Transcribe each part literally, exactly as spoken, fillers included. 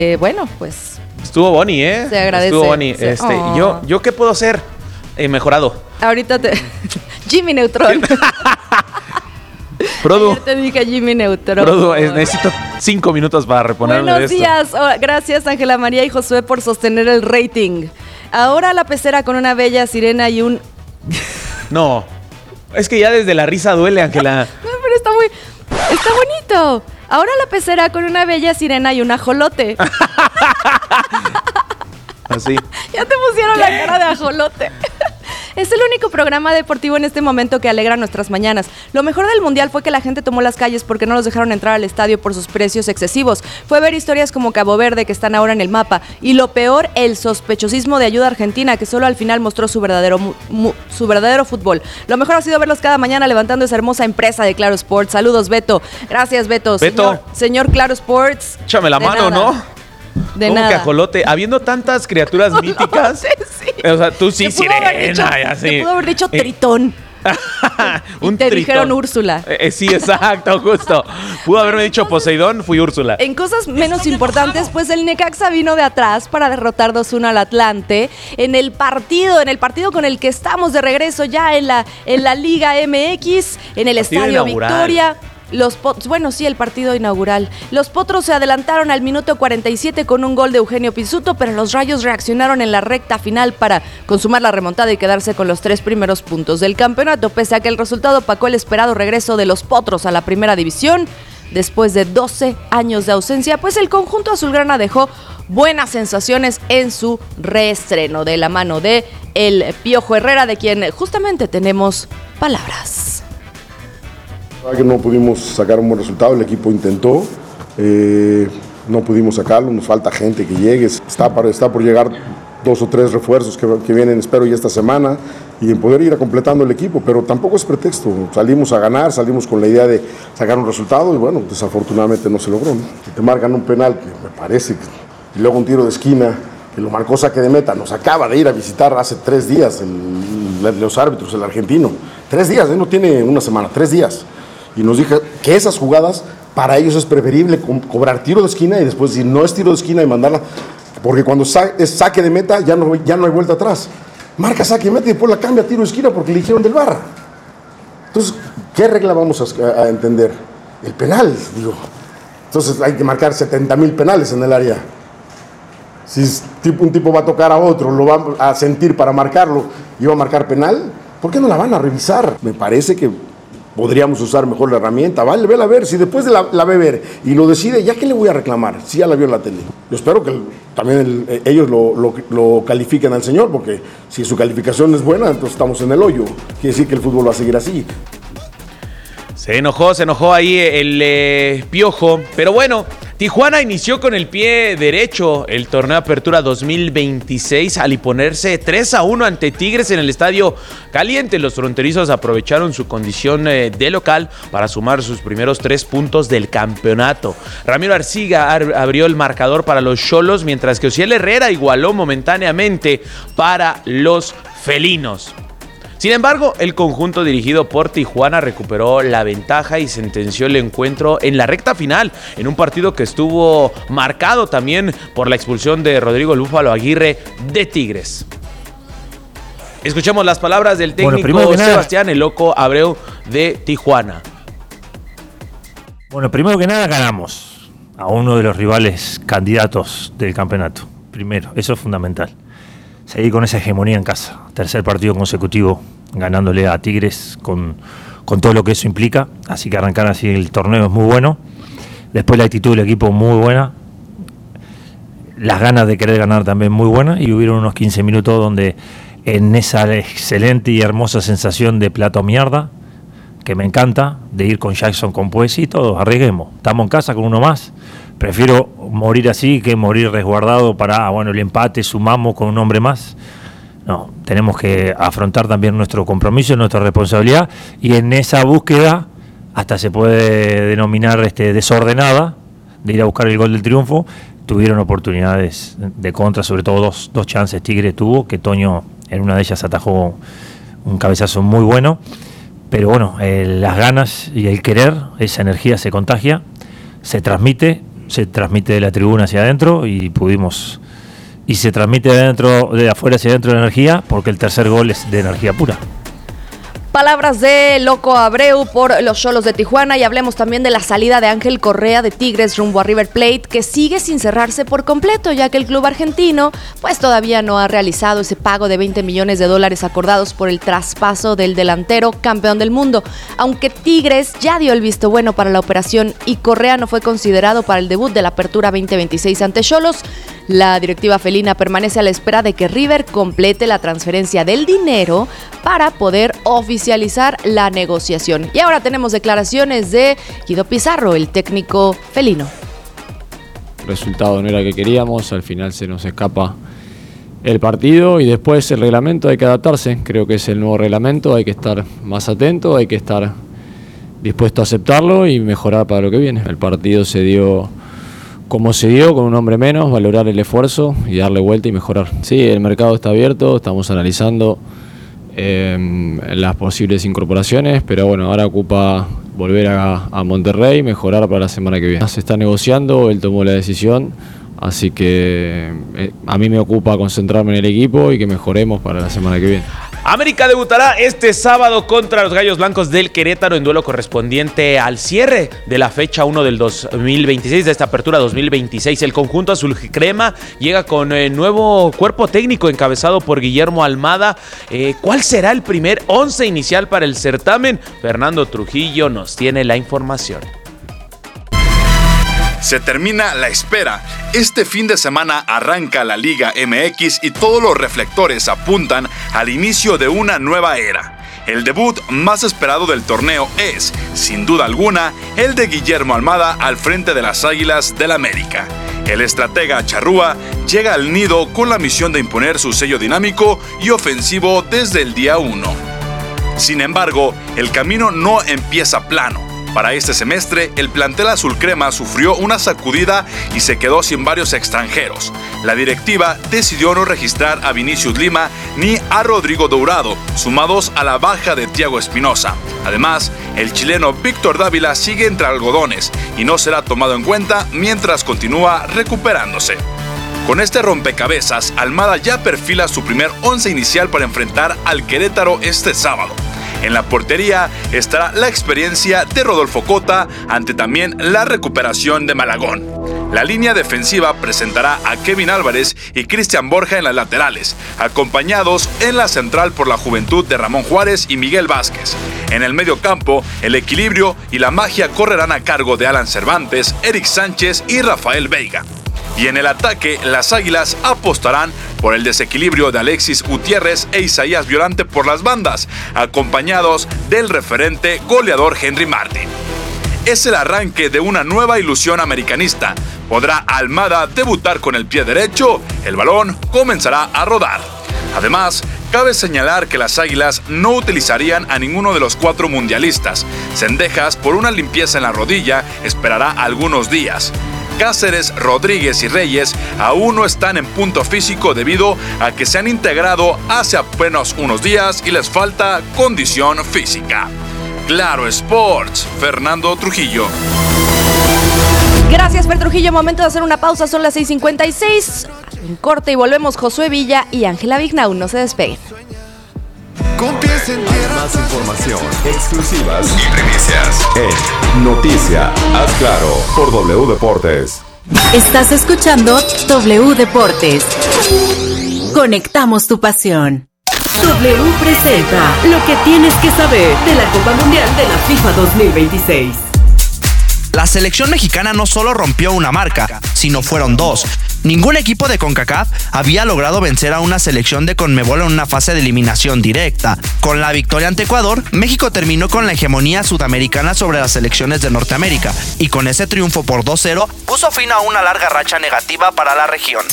Eh, bueno, pues... Estuvo Bonnie, ¿eh? Se agradece. Estuvo Bonnie. Se... Este, oh. yo, ¿Yo qué puedo hacer? He mejorado. Ahorita te... Jimmy Neutron. Produ. Ayer te dije Jimmy Neutron. Produ, eh, necesito cinco minutos para reponerme Buenos de esto. días. Oh, gracias, Ángela María y Josué, por sostener el rating. Ahora la pecera con una bella sirena y un... No, es que ya desde la risa duele, Ángela. No, pero está muy... Está bonito. Ahora la pecera con una bella sirena y un ajolote. Así. Ya te pusieron ¿Qué? La cara de ajolote. Es el único programa deportivo en este momento que alegra nuestras mañanas. Lo mejor del mundial fue que la gente tomó las calles porque no los dejaron entrar al estadio por sus precios excesivos. Fue ver historias como Cabo Verde, que están ahora en el mapa. Y lo peor, el sospechosismo de ayuda argentina, que solo al final mostró su verdadero, mu, su verdadero fútbol. Lo mejor ha sido verlos cada mañana levantando esa hermosa empresa de Claro Sports. Saludos, Beto. Gracias, Beto. Beto. Señor, señor Claro Sports. Échame la mano, nada. ¿no? De ¿Cómo nada. que ajolote? Habiendo tantas criaturas míticas. Sí. O sea, tú sí, sirena. Dicho, y así. Te pudo haber dicho tritón. Un y te tritón. dijeron Úrsula. Eh, sí, exacto, justo. Pudo haberme dicho Poseidón, fui Úrsula. En cosas menos importantes, pues el Necaxa vino de atrás para derrotar dos uno al Atlante en el partido, en el partido con el que estamos de regreso ya en la, en la Liga M X, en el partido Estadio inaugural. Victoria. Los Potros, bueno, sí, el partido inaugural. Los Potros se adelantaron al minuto cuarenta y siete con un gol de Eugenio Pizzuto, pero los Rayos reaccionaron en la recta final para consumar la remontada y quedarse con los tres primeros puntos del campeonato, pese a que el resultado opacó el esperado regreso de los Potros a la primera división. Después de doce años de ausencia, pues el conjunto azulgrana dejó buenas sensaciones en su reestreno de la mano de el Piojo Herrera, de quien justamente tenemos palabras. Que no pudimos sacar un buen resultado, el equipo intentó, eh, no pudimos sacarlo, nos falta gente que llegue, está, para, está por llegar dos o tres refuerzos que, que vienen, espero, ya esta semana, y en poder ir a completando el equipo, pero tampoco es pretexto, salimos a ganar, salimos con la idea de sacar un resultado y bueno, desafortunadamente no se logró, ¿no? Si te marcan un penal, que me parece, que, y luego un tiro de esquina, que lo marcó saque de meta, nos acaba de ir a visitar hace tres días el, el, los árbitros, el argentino, tres días, ¿eh? No tiene una semana, tres días. Y nos dijo que esas jugadas, para ellos es preferible co- cobrar tiro de esquina y después decir no es tiro de esquina y mandarla, porque cuando sa- es saque de meta ya no, ya no hay vuelta atrás. Marca saque de meta y después la cambia a tiro de esquina porque le dijeron del V A R. Entonces, ¿qué regla vamos a, a entender? El penal, digo. Entonces hay que marcar setenta mil penales en el área. Si un tipo va a tocar a otro, lo va a sentir para marcarlo y va a marcar penal, ¿por qué no la van a revisar? Me parece que podríamos usar mejor la herramienta, vale, vela a ver, si después de la, la ve ver y lo decide, ¿ya qué le voy a reclamar? Si ya la vio en la tele. Yo espero que el, también el, ellos lo, lo, lo califiquen al señor, porque si su calificación es buena, entonces estamos en el hoyo. Quiere decir que el fútbol va a seguir así. Se enojó, se enojó ahí el eh, Piojo, pero bueno, Tijuana inició con el pie derecho el torneo Apertura dos mil veintiséis al imponerse tres a uno ante Tigres en el Estadio Caliente. Los fronterizos aprovecharon su condición eh, de local para sumar sus primeros tres puntos del campeonato. Ramiro Arciga abrió el marcador para los Xolos, mientras que Osiel Herrera igualó momentáneamente para los felinos. Sin embargo, el conjunto dirigido por Tijuana recuperó la ventaja y sentenció el encuentro en la recta final, en un partido que estuvo marcado también por la expulsión de Rodrigo el Búfalo Aguirre de Tigres. Escuchemos las palabras del técnico bueno, Sebastián El Loco Abreu de Tijuana. Bueno, primero que nada ganamos a uno de los rivales candidatos del campeonato. Primero, eso es fundamental. Seguir con esa hegemonía en casa. Tercer partido consecutivo ganándole a Tigres con, con todo lo que eso implica. Así que arrancar así el torneo es muy bueno. Después la actitud del equipo muy buena. Las ganas de querer ganar también muy buenas. Y hubieron unos quince minutos donde en esa excelente y hermosa sensación de plato mierda, que me encanta, de ir con Jackson, con Poesí, todos arriesguemos. Estamos en casa con uno más. Prefiero morir así que morir resguardado para, bueno, el empate, sumamos con un hombre más. No, tenemos que afrontar también nuestro compromiso, nuestra responsabilidad, y en esa búsqueda, hasta se puede denominar este, desordenada, de ir a buscar el gol del triunfo, tuvieron oportunidades de contra, sobre todo dos, dos chances Tigre tuvo, que Toño en una de ellas atajó un cabezazo muy bueno, pero bueno, eh, las ganas y el querer, esa energía se contagia, se transmite, se transmite de la tribuna hacia adentro y pudimos... Y se transmite de, adentro, de afuera hacia adentro la energía, porque el tercer gol es de energía pura. Palabras de Loco Abreu por los Xolos de Tijuana, y hablemos también de la salida de Ángel Correa de Tigres rumbo a River Plate, que sigue sin cerrarse por completo, ya que el club argentino pues todavía no ha realizado ese pago de veinte millones de dólares acordados por el traspaso del delantero campeón del mundo. Aunque Tigres ya dio el visto bueno para la operación y Correa no fue considerado para el debut de la Apertura veinte veintiséis ante Xolos, la directiva felina permanece a la espera de que River complete la transferencia del dinero para poder oficializar la negociación. Y ahora tenemos declaraciones de Guido Pizarro, el técnico felino. El resultado no era el que queríamos, al final se nos escapa el partido y después el reglamento hay que adaptarse. Creo que es el nuevo reglamento, hay que estar más atento, hay que estar dispuesto a aceptarlo y mejorar para lo que viene. El partido se dio como se dio, con un hombre menos, valorar el esfuerzo y darle vuelta y mejorar. Sí, el mercado está abierto, estamos analizando eh, las posibles incorporaciones, pero bueno, ahora ocupa volver a, a Monterrey y mejorar para la semana que viene. Se está negociando, él tomó la decisión, así que eh, a mí me ocupa concentrarme en el equipo y que mejoremos para la semana que viene. América debutará este sábado contra los Gallos Blancos del Querétaro en duelo correspondiente al cierre de la fecha uno del dos mil veintiséis, de esta apertura dos mil veintiséis. El conjunto azul crema llega con eh, nuevo cuerpo técnico encabezado por Guillermo Almada. Eh, ¿Cuál será el primer once inicial para el certamen? Fernando Trujillo nos tiene la información. Se termina la espera. Este fin de semana arranca la Liga M X y todos los reflectores apuntan al inicio de una nueva era. El debut más esperado del torneo es, sin duda alguna, el de Guillermo Almada al frente de las Águilas del América. El estratega charrúa llega al nido con la misión de imponer su sello dinámico y ofensivo desde el día uno. Sin embargo, el camino no empieza plano. Para este semestre, el plantel azul crema sufrió una sacudida y se quedó sin varios extranjeros. La directiva decidió no registrar a Vinicius Lima ni a Rodrigo Dourado, sumados a la baja de Thiago Espinosa. Además, el chileno Víctor Dávila sigue entre algodones y no será tomado en cuenta mientras continúa recuperándose. Con este rompecabezas, Almada ya perfila su primer once inicial para enfrentar al Querétaro este sábado. En la portería estará la experiencia de Rodolfo Cota, ante también la recuperación de Malagón. La línea defensiva presentará a Kevin Álvarez y Cristian Borja en las laterales, acompañados en la central por la juventud de Ramón Juárez y Miguel Vázquez. En el medio campo, el equilibrio y la magia correrán a cargo de Alan Cervantes, Eric Sánchez y Rafael Veiga. Y en el ataque, las Águilas apostarán por el desequilibrio de Alexis Gutiérrez e Isaías Violante por las bandas, acompañados del referente goleador Henry Martin. Es el arranque de una nueva ilusión americanista. ¿Podrá Almada debutar con el pie derecho? El balón comenzará a rodar. Además, cabe señalar que las Águilas no utilizarían a ninguno de los cuatro mundialistas. Cendejas, por una limpieza en la rodilla, esperará algunos días. Cáceres, Rodríguez y Reyes aún no están en punto físico debido a que se han integrado hace apenas unos días y les falta condición física. Claro Sports, Fernando Trujillo. Gracias, Fer Trujillo. Momento de hacer una pausa, son las seis cincuenta y seis. Un corte y volvemos. Josué Villa y Ángela Vignau, no se despeguen. Con pies en tierra. Más información, exclusivas y primicias en Noticia, haz claro, por W Deportes. Estás escuchando W Deportes. Conectamos tu pasión. W presenta lo que tienes que saber de la Copa Mundial de la FIFA dos mil veintiséis. La selección mexicana no solo rompió una marca, sino fueron dos. Ningún equipo de CONCACAF había logrado vencer a una selección de CONMEBOL en una fase de eliminación directa. Con la victoria ante Ecuador, México terminó con la hegemonía sudamericana sobre las selecciones de Norteamérica, y con ese triunfo por dos cero puso fin a una larga racha negativa para la región.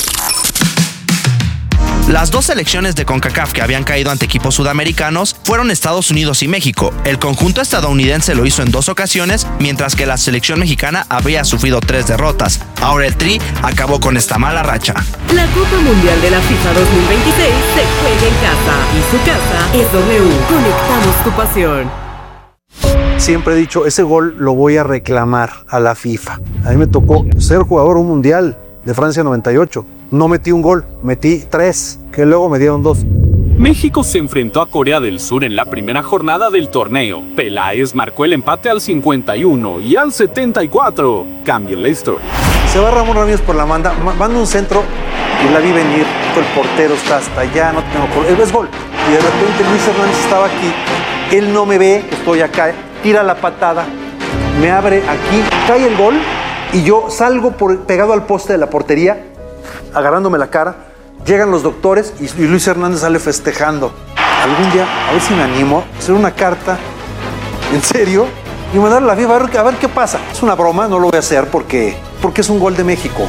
Las dos selecciones de CONCACAF que habían caído ante equipos sudamericanos fueron Estados Unidos y México. El conjunto estadounidense lo hizo en dos ocasiones, mientras que la selección mexicana había sufrido tres derrotas. Ahora el Tri acabó con esta mala racha. La Copa Mundial de la FIFA dos mil veintiséis se juega en casa y su casa es W. Conectamos tu pasión. Siempre he dicho, ese gol lo voy a reclamar a la FIFA. A mí me tocó ser jugador un mundial de Francia noventa y ocho. No metí un gol, metí tres, que luego me dieron dos. México se enfrentó a Corea del Sur en la primera jornada del torneo. Peláez marcó el empate al cincuenta y uno y al setenta y cuatro cambió la historia. Se va Ramón Ramírez por la banda, manda un centro y la vi venir. El portero está hasta allá, no tengo por... Es gol. Y de repente Luis Hernández estaba aquí, él no me ve, estoy acá, tira la patada, me abre aquí, cae el gol y yo salgo por, pegado al poste de la portería, agarrándome la cara, llegan los doctores y, y Luis Hernández sale festejando. Algún día, a ver si me animo, a hacer una carta, en serio, y mandarle a la FIFA a ver, a ver qué pasa. Es una broma, no lo voy a hacer porque, porque es un gol de México.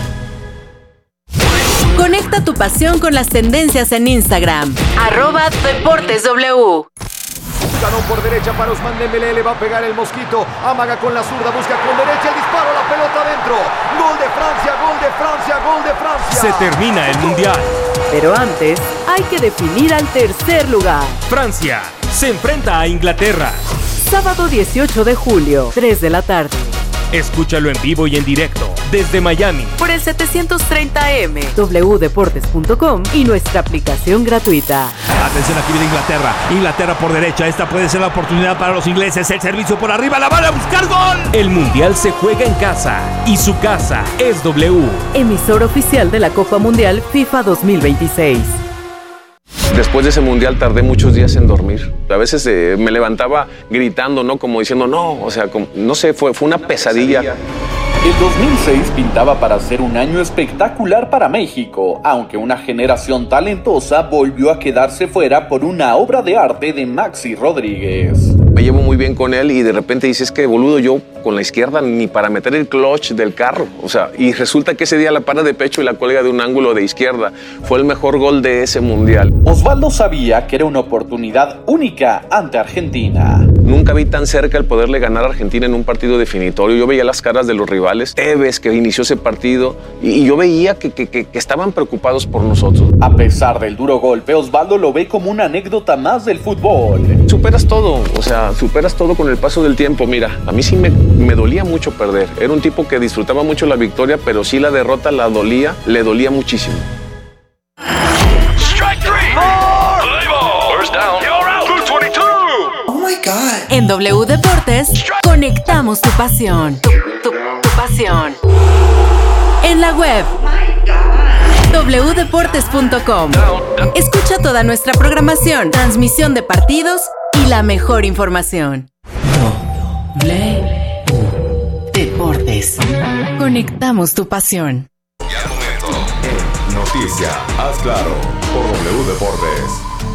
Conecta tu pasión con las tendencias en Instagram. Arroba Deportes W. Ganó por derecha para Ousmane Dembélé, le va a pegar el mosquito, amaga con la zurda, busca con derecha, el disparo, la pelota adentro. Gol de Francia, gol de Francia, gol de Francia. Se termina el Mundial. Pero antes hay que definir al tercer lugar. Francia se enfrenta a Inglaterra. Sábado dieciocho de julio, tres de la tarde. Escúchalo en vivo y en directo desde Miami por el setecientos treinta eme, doble u deportes punto com y nuestra aplicación gratuita. Atención, aquí viene Inglaterra. Inglaterra por derecha. Esta puede ser la oportunidad para los ingleses. El servicio por arriba. La van a buscar. ¡Gol! El Mundial se juega en casa y su casa es W. Emisor oficial de la Copa Mundial FIFA dos mil veintiséis. Después de ese mundial tardé muchos días en dormir. A veces eh, me levantaba gritando, ¿no? Como diciendo, no, o sea, como, no sé, fue, fue una pesadilla. El dos mil seis pintaba para ser un año espectacular para México, aunque una generación talentosa volvió a quedarse fuera por una obra de arte de Maxi Rodríguez. Me llevo muy bien con él y de repente dices que boludo, yo con la izquierda ni para meter el clutch del carro. O sea, y resulta que ese día la para de pecho y la cuelga de un ángulo de izquierda. Fue el mejor gol de ese mundial. Osvaldo sabía que era una oportunidad única ante Argentina. Nunca vi tan cerca el poderle ganar a Argentina en un partido definitorio. Yo veía las caras de los rivales. Tevez, que inició ese partido, y yo veía que, que, que, que estaban preocupados por nosotros. A pesar del duro golpe, Osvaldo lo ve como una anécdota más del fútbol. Superas todo, o sea, superas todo con el paso del tiempo. Mira, a mí sí me, me dolía mucho perder. Era un tipo que disfrutaba mucho la victoria, pero sí la derrota la dolía, le dolía muchísimo. Strike three. First down. You're out. two twenty-two. Oh my God. En W Deportes, conectamos tu pasión. Tu, tu, tu pasión. En la web doble u deportes punto com. Escucha toda nuestra programación, transmisión de partidos y la mejor información. W Deportes. Conectamos tu pasión. Noticia, haz claro, por W Deportes.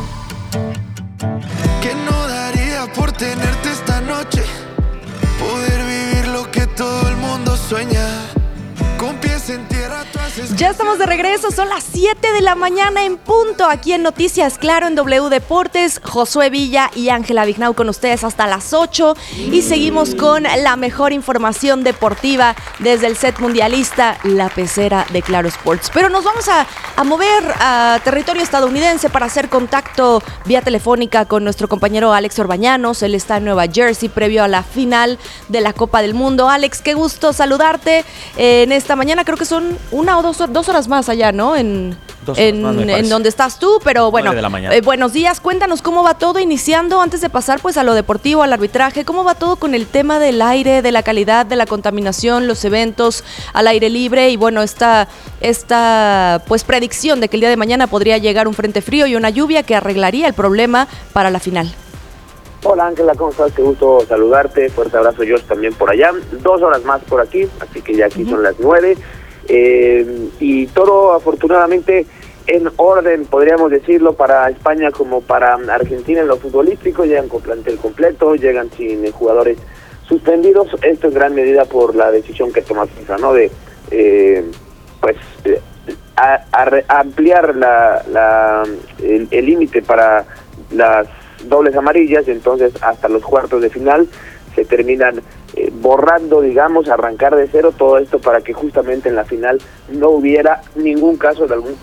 ¿Qué no daría por tenerte esta noche? Poder vivir lo que todo el mundo sueña. Con pies en tierra tú haces... Ya estamos de regreso, son las siete de la mañana en punto aquí en Noticias Claro en W Deportes. Josué Villa y Ángela Vignau con ustedes hasta las ocho y seguimos con la mejor información deportiva desde el set mundialista, la pecera de Claro Sports. Pero nos vamos a, a mover a territorio estadounidense para hacer contacto vía telefónica con nuestro compañero Alex Orbañanos. Él está en Nueva Jersey previo a la final de la Copa del Mundo. Alex, qué gusto saludarte eh, en esta mañana. Creo que son una o dos, dos horas más allá, ¿no? En, en, más, en donde estás tú, pero bueno, eh, buenos días. Cuéntanos cómo va todo, iniciando antes de pasar pues a lo deportivo, al arbitraje. ¿Cómo va todo con el tema del aire, de la calidad, de la contaminación, los eventos al aire libre? Y bueno, esta, esta pues predicción de que el día de mañana podría llegar un frente frío y una lluvia que arreglaría el problema para la final. Hola Ángela, ¿cómo estás? Qué gusto saludarte. Fuerte abrazo, Josh, también por allá. Dos horas más por aquí, así que ya aquí uh-huh. son las nueve. Eh, y todo afortunadamente en orden, podríamos decirlo, para España como para Argentina en lo futbolístico. Llegan con plantel completo, llegan sin jugadores suspendidos. Esto en gran medida por la decisión que toma FIFA, ¿no? De eh, pues eh, a, a, a ampliar la, la el límite para las dobles amarillas. Entonces hasta los cuartos de final se terminan eh, borrando, digamos, arrancar de cero todo esto para que justamente en la final no hubiera ningún caso de algún jugador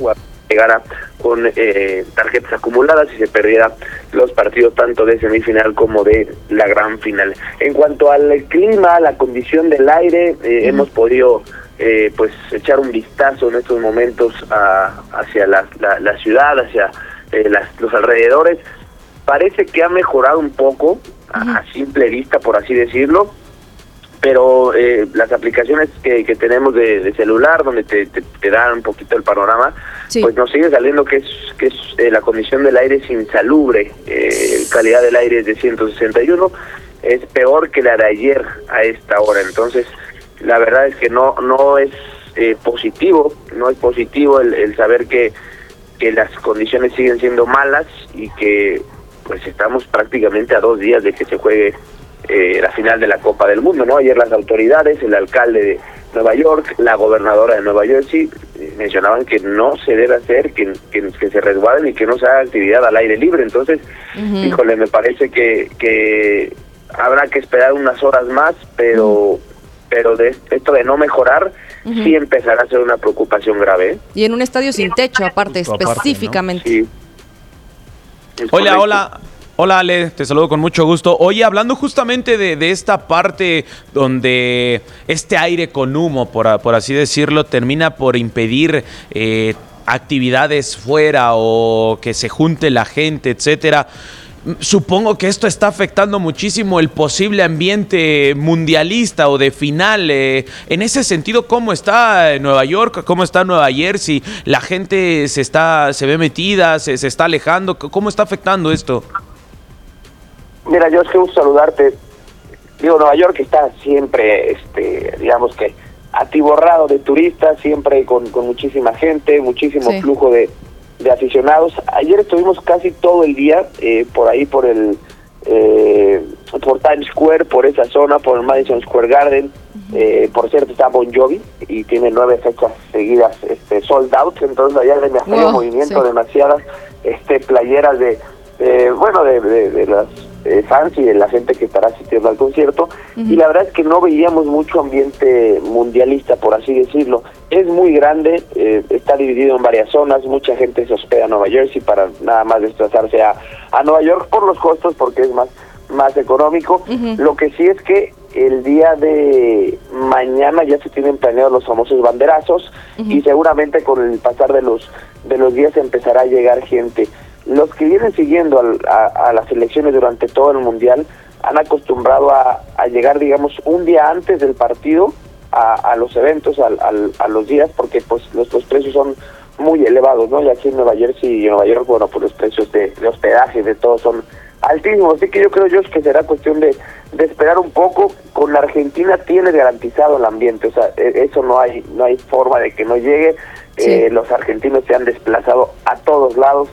llegara con eh, tarjetas acumuladas y se perdiera los partidos tanto de semifinal como de la gran final. En cuanto al clima, la condición del aire, eh, uh-huh. hemos podido eh, pues echar un vistazo en estos momentos a, hacia la, la, la ciudad, hacia eh, las, los alrededores. Parece que ha mejorado un poco, uh-huh. a, a simple vista, por así decirlo, pero eh, las aplicaciones que, que tenemos de, de celular, donde te, te, te dan un poquito el panorama, sí. pues nos sigue saliendo que es que es eh, la condición del aire es insalubre, eh, calidad del aire es de ciento sesenta y uno, es peor que la de ayer a esta hora. Entonces, la verdad es que no no es eh, positivo, no es positivo el, el saber que, que las condiciones siguen siendo malas y que pues estamos prácticamente a dos días de que se juegue Eh, la final de la Copa del Mundo, ¿no? Ayer las autoridades, el alcalde de Nueva York, la gobernadora de Nueva Jersey, eh, mencionaban que no se debe hacer, que, que, que se resguarden y que no se haga actividad al aire libre. Entonces, uh-huh. híjole, me parece que, que habrá que esperar unas horas más, pero uh-huh. pero de esto de no mejorar, uh-huh. sí empezará a ser una preocupación grave. ¿eh? Y en un estadio sin techo, aparte, Justo específicamente. Aparte, ¿no? Sí. Hola, hola. Hola Ale, te saludo con mucho gusto. Oye, hablando justamente de, de esta parte donde este aire con humo, por, por así decirlo, termina por impedir eh, actividades fuera o que se junte la gente, etcétera. Supongo que esto está afectando muchísimo el posible ambiente mundialista o de final. Eh, en ese sentido, ¿cómo está Nueva York? ¿Cómo está Nueva Jersey? ¿La gente se está se ve metida, se, se está alejando? ¿Cómo está afectando esto? Mira, yo es que gusto saludarte. Digo, Nueva York está siempre, este, digamos que atiborrado de turistas, siempre con, con muchísima gente, muchísimo sí. flujo de, de aficionados. Ayer estuvimos casi todo el día eh, por ahí, por el eh, por Times Square, por esa zona, por el Madison Square Garden. Uh-huh. Eh, por cierto, está Bon Jovi y tiene nueve fechas seguidas este, sold out, entonces allá hay demasiado wow, movimiento, sí. demasiadas este, playeras de, eh, bueno, de, de, de las Eh, fans y de la gente que estará asistiendo al concierto, uh-huh. y la verdad es que no veíamos mucho ambiente mundialista, por así decirlo. Es muy grande, eh, está dividido en varias zonas, mucha gente se hospeda en Nueva Jersey para nada más desplazarse a, a Nueva York por los costos, porque es más, más económico. Uh-huh. Lo que sí es que el día de mañana ya se tienen planeados los famosos banderazos, uh-huh. y seguramente con el pasar de los, de los días empezará a llegar gente. Los que vienen siguiendo al, a, a las elecciones durante todo el Mundial han acostumbrado a, a llegar, digamos, un día antes del partido a, a los eventos, a, a, a los días, porque pues los, los precios son muy elevados, ¿no? Y aquí en Nueva Jersey y en Nueva York, bueno, pues los precios de, de hospedaje, de todo, son altísimos. Así que yo creo yo que será cuestión de, de esperar un poco. Con la Argentina tienes garantizado el ambiente, o sea, eso no hay, no hay forma de que no llegue. Sí. Eh, los argentinos se han desplazado a todos lados,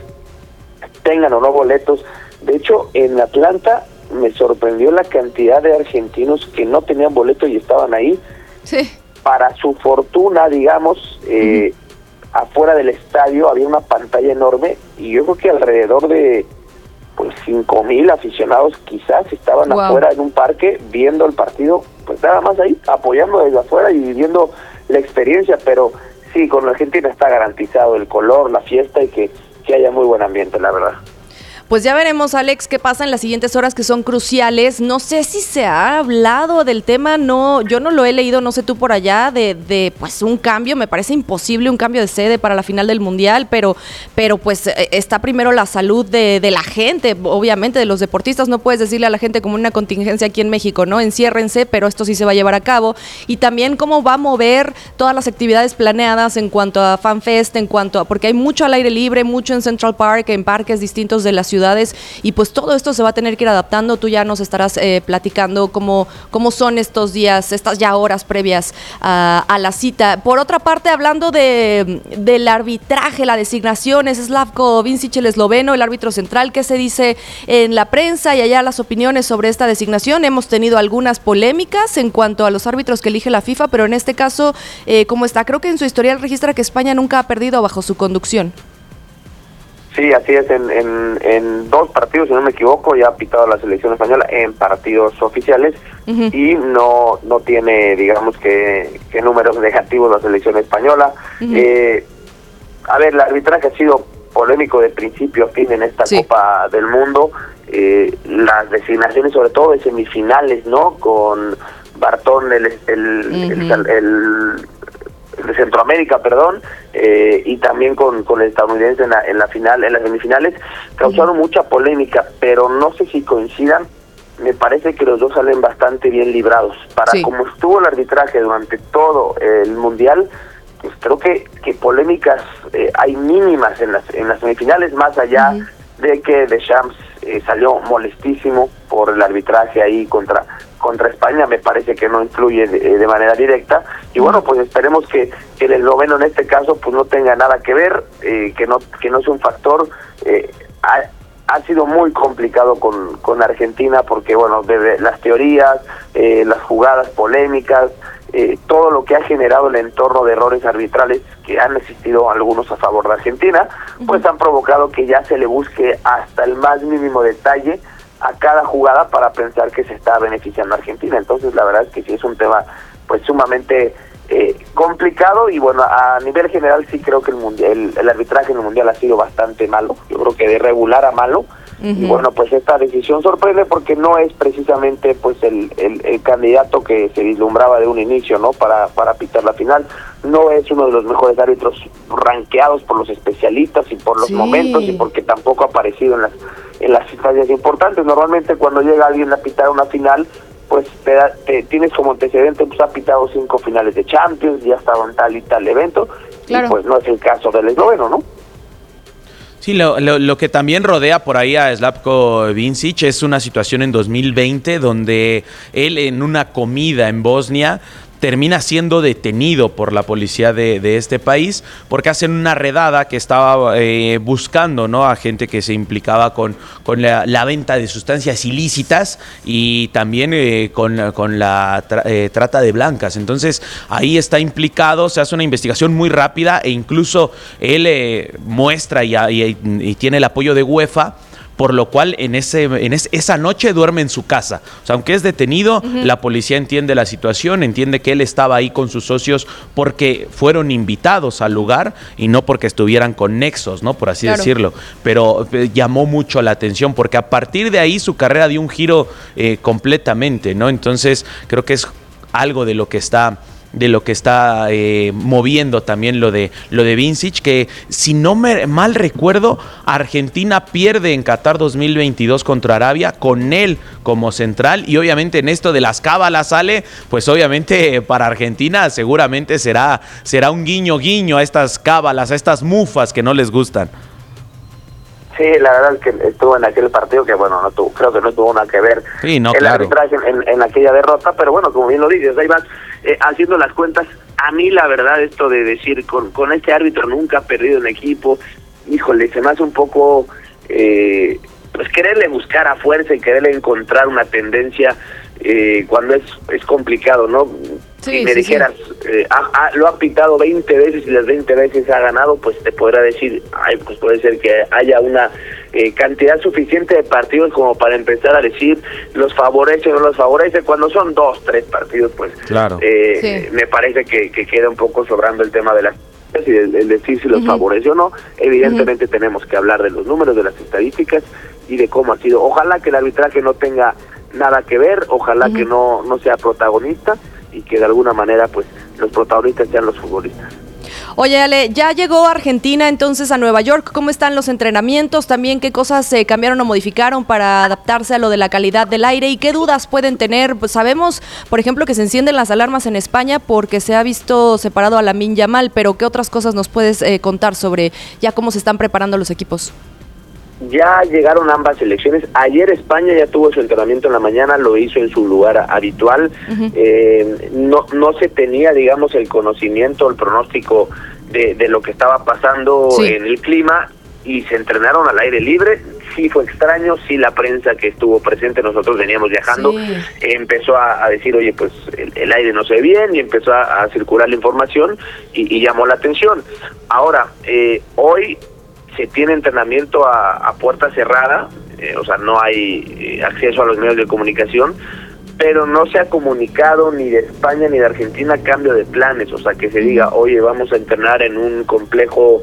tengan o no boletos. De hecho, en Atlanta me sorprendió la cantidad de argentinos que no tenían boleto y estaban ahí. Sí. Para su fortuna, digamos, eh, uh-huh. afuera del estadio había una pantalla enorme y yo creo que alrededor de pues cinco mil aficionados quizás estaban wow. afuera en un parque viendo el partido, pues nada más ahí, apoyando desde afuera y viviendo la experiencia. Pero sí, con la Argentina está garantizado el color, la fiesta y que que haya muy buen ambiente, la verdad. Pues ya veremos, Alex, qué pasa en las siguientes horas que son cruciales. No sé si se ha hablado del tema, no, yo no lo he leído, no sé tú por allá, de, de pues un cambio, me parece imposible un cambio de sede para la final del Mundial, pero, pero pues está primero la salud de, de la gente, obviamente de los deportistas. No puedes decirle a la gente como una contingencia aquí en México, ¿no? Enciérrense, pero esto sí se va a llevar a cabo. Y también cómo va a mover todas las actividades planeadas en cuanto a FanFest, en cuanto a, porque hay mucho al aire libre, mucho en Central Park, en parques distintos de la ciudad. Ciudades, y pues todo esto se va a tener que ir adaptando. Tú ya nos estarás eh, platicando cómo, cómo son estos días, estas ya horas previas a, a la cita. Por otra parte, hablando de del arbitraje, la designación, es Slavko Vincic, el esloveno, el árbitro central. ¿Qué se dice en la prensa y allá las opiniones sobre esta designación? Hemos tenido algunas polémicas en cuanto a los árbitros que elige la FIFA, pero en este caso, eh, ¿cómo está? Creo que en su historial registra que España nunca ha perdido bajo su conducción. Sí, así es, en, en, en dos partidos, si no me equivoco, ya ha pitado la selección española en partidos oficiales, uh-huh. y no no tiene, digamos, que, que números negativos la selección española. Uh-huh. Eh, a ver, el arbitraje ha sido polémico de principio a fin en esta sí. Copa del Mundo. Eh, las designaciones, sobre todo de semifinales, ¿no? Con Bartón, el, el, uh-huh. el, el, el de Centroamérica, perdón, eh, y también con, con el estadounidense en la, en la final, en las semifinales, causaron uh-huh. mucha polémica, pero no sé si coincidan. Me parece que los dos salen bastante bien librados. Para sí. como estuvo el arbitraje durante todo el Mundial, pues creo que, que polémicas eh, hay mínimas en las, en las semifinales, más allá uh-huh. de que Deschamps eh, salió molestísimo por el arbitraje ahí contra contra España. Me parece que no influye de, de manera directa, y bueno, pues esperemos que, que el esloveno en este caso pues no tenga nada que ver, eh, que no que no sea un factor. eh, ha, ha sido muy complicado con, con Argentina, porque bueno, desde las teorías, eh, las jugadas polémicas, Eh, todo lo que ha generado el entorno de errores arbitrales, que han existido algunos a favor de Argentina, pues han provocado que ya se le busque hasta el más mínimo detalle a cada jugada para pensar que se está beneficiando a Argentina. Entonces la verdad es que sí es un tema pues sumamente eh, complicado, y bueno, a nivel general sí creo que el, mundial, el, el arbitraje en el Mundial ha sido bastante malo. Yo creo que de regular a malo. Uh-huh. Y bueno, pues esta decisión sorprende porque no es precisamente pues el, el, el candidato que se vislumbraba de un inicio, ¿no? Para, para pitar la final. No es uno de los mejores árbitros rankeados por los especialistas y por los sí. momentos, y porque tampoco ha aparecido en las en las instancias importantes. Normalmente cuando llega alguien a pitar una final, pues te, da, te tienes como antecedente, pues ha pitado cinco finales de Champions, ya ha estado en tal y tal evento, claro. y pues no es el caso del esloveno, ¿no? Sí, lo, lo, lo que también rodea por ahí a Slavko Vincic es una situación en dos mil veinte donde él en una comida en Bosnia termina siendo detenido por la policía de, de este país porque hacen una redada que estaba eh, buscando, ¿no?, a gente que se implicaba con, con la, la venta de sustancias ilícitas y también eh, con, con la tra, eh, trata de blancas. Entonces ahí está implicado, se hace una investigación muy rápida e incluso él eh, muestra y, y, y tiene el apoyo de UEFA, por lo cual en ese en es, esa noche duerme en su casa. O sea, aunque es detenido, uh-huh. la policía entiende la situación, entiende que él estaba ahí con sus socios porque fueron invitados al lugar y no porque estuvieran con nexos, ¿no?, por así claro. decirlo. Pero eh, llamó mucho la atención porque a partir de ahí su carrera dio un giro eh, completamente, ¿no? Entonces creo que es algo de lo que está... de lo que está eh, moviendo también lo de lo de Vincic, que si no me mal recuerdo, Argentina pierde en Qatar dos mil veintidós contra Arabia con él como central, y obviamente en esto de las cábalas sale, pues obviamente para Argentina seguramente será, será un guiño guiño a estas cábalas, a estas mufas que no les gustan. Sí, la verdad es que estuvo en aquel partido que, bueno, no tuvo, creo que no tuvo nada que ver sí, no, el claro. arbitraje en, en aquella derrota, pero bueno, como bien lo dices, ahí vas eh, haciendo las cuentas. A mí la verdad esto de decir, con, con este árbitro nunca ha perdido en equipo, híjole, se me hace un poco, eh, pues quererle buscar a fuerza y quererle encontrar una tendencia eh, cuando es, es complicado, ¿no? Sí, si me sí, dijeras, sí. Eh, ah, ah, lo ha pitado veinte veces y las veinte veces ha ganado, pues te podrá decir, ay, pues puede ser que haya una eh, cantidad suficiente de partidos como para empezar a decir los favorece o no los favorece. Cuando son dos, tres partidos, pues claro. eh, sí. me parece que, que queda un poco sobrando el tema de las y el, el decir si los uh-huh. favorece o no. Evidentemente uh-huh. tenemos que hablar de los números, de las estadísticas y de cómo ha sido. Ojalá que el arbitraje no tenga nada que ver, ojalá uh-huh. que no, no sea protagonista, y que de alguna manera pues los protagonistas sean los futbolistas. Oye, Ale, ya llegó Argentina entonces a Nueva York. ¿Cómo están los entrenamientos? También, ¿qué cosas se cambiaron o modificaron para adaptarse a lo de la calidad del aire? ¿Y qué dudas pueden tener? Pues sabemos, por ejemplo, que se encienden las alarmas en España porque se ha visto separado a Lamine Yamal, pero ¿qué otras cosas nos puedes eh, contar sobre ya cómo se están preparando los equipos? Ya llegaron ambas selecciones. Ayer España ya tuvo su entrenamiento en la mañana, lo hizo en su lugar habitual. Uh-huh. Eh, no no se tenía, digamos, el conocimiento, el pronóstico de, de lo que estaba pasando sí. en el clima, y se entrenaron al aire libre. Sí fue extraño, sí la prensa que estuvo presente, nosotros veníamos viajando, sí. empezó a, a decir, oye, pues el, el aire no se ve bien, y empezó a, a circular la información y, y llamó la atención. Ahora, eh, hoy se tiene entrenamiento a, a puerta cerrada, eh, o sea, no hay eh, acceso a los medios de comunicación, pero no se ha comunicado ni de España ni de Argentina cambio de planes, o sea, que se diga, oye, vamos a entrenar en un complejo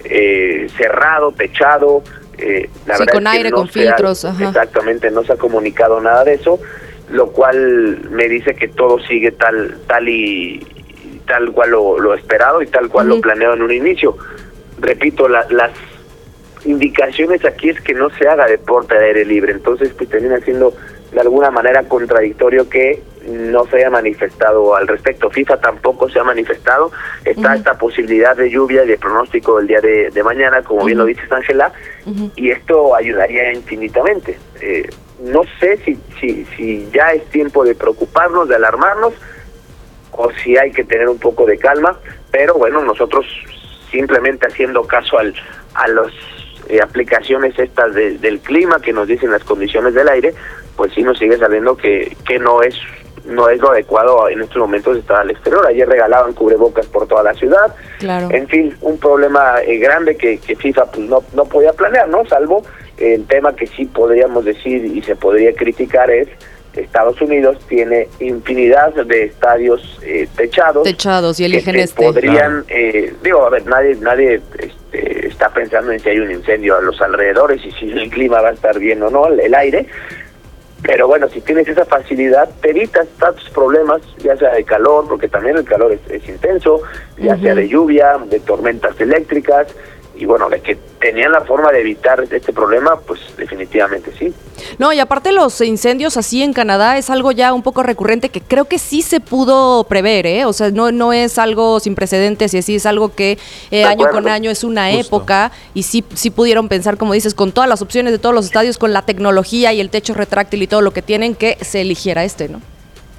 eh, cerrado, techado. Eh, la sí, verdad con es que aire, no con se filtros. ha, Ajá. Exactamente, no se ha comunicado nada de eso, lo cual me dice que todo sigue tal tal y tal cual lo, lo esperado y tal cual uh-huh. lo planeado en un inicio. Repito, la, las indicaciones aquí es que no se haga deporte de aire libre, entonces pues termina siendo de alguna manera contradictorio que no se haya manifestado al respecto. FIFA tampoco se ha manifestado. Está uh-huh. esta posibilidad de lluvia y de pronóstico el día de, de mañana, como uh-huh. bien lo dices, Ángela, uh-huh. y esto ayudaría infinitamente. Eh, no sé si, si, si ya es tiempo de preocuparnos, de alarmarnos, o si hay que tener un poco de calma, pero bueno, nosotros simplemente haciendo caso al a las eh, aplicaciones estas de, del clima que nos dicen las condiciones del aire, pues sí nos sigue saliendo que, que no es no es lo adecuado en estos momentos estar al exterior. Ayer regalaban cubrebocas por toda la ciudad. Claro. En fin, un problema eh, grande que, que FIFA pues no, no podía planear, ¿no? Salvo eh, el tema que sí podríamos decir y se podría criticar es Estados Unidos tiene infinidad de estadios eh, techados. Techados y eligen que este. Podrían, eh, digo, a ver, nadie, nadie este, está pensando en si hay un incendio a los alrededores y si el clima va a estar bien o no, el, el aire. Pero bueno, si tienes esa facilidad, te evitas tantos problemas, ya sea de calor, porque también el calor es, es intenso, ya uh-huh. sea de lluvia, de tormentas eléctricas, y bueno, de que tenían la forma de evitar este problema, pues definitivamente sí. No, y aparte los incendios así en Canadá es algo ya un poco recurrente que creo que sí se pudo prever, ¿eh? O sea, no no es algo sin precedentes y así es algo que eh, año con año es una Justo. época y sí sí pudieron pensar, como dices, con todas las opciones de todos los estadios, con la tecnología y el techo retráctil y todo lo que tienen, que se eligiera este, ¿no?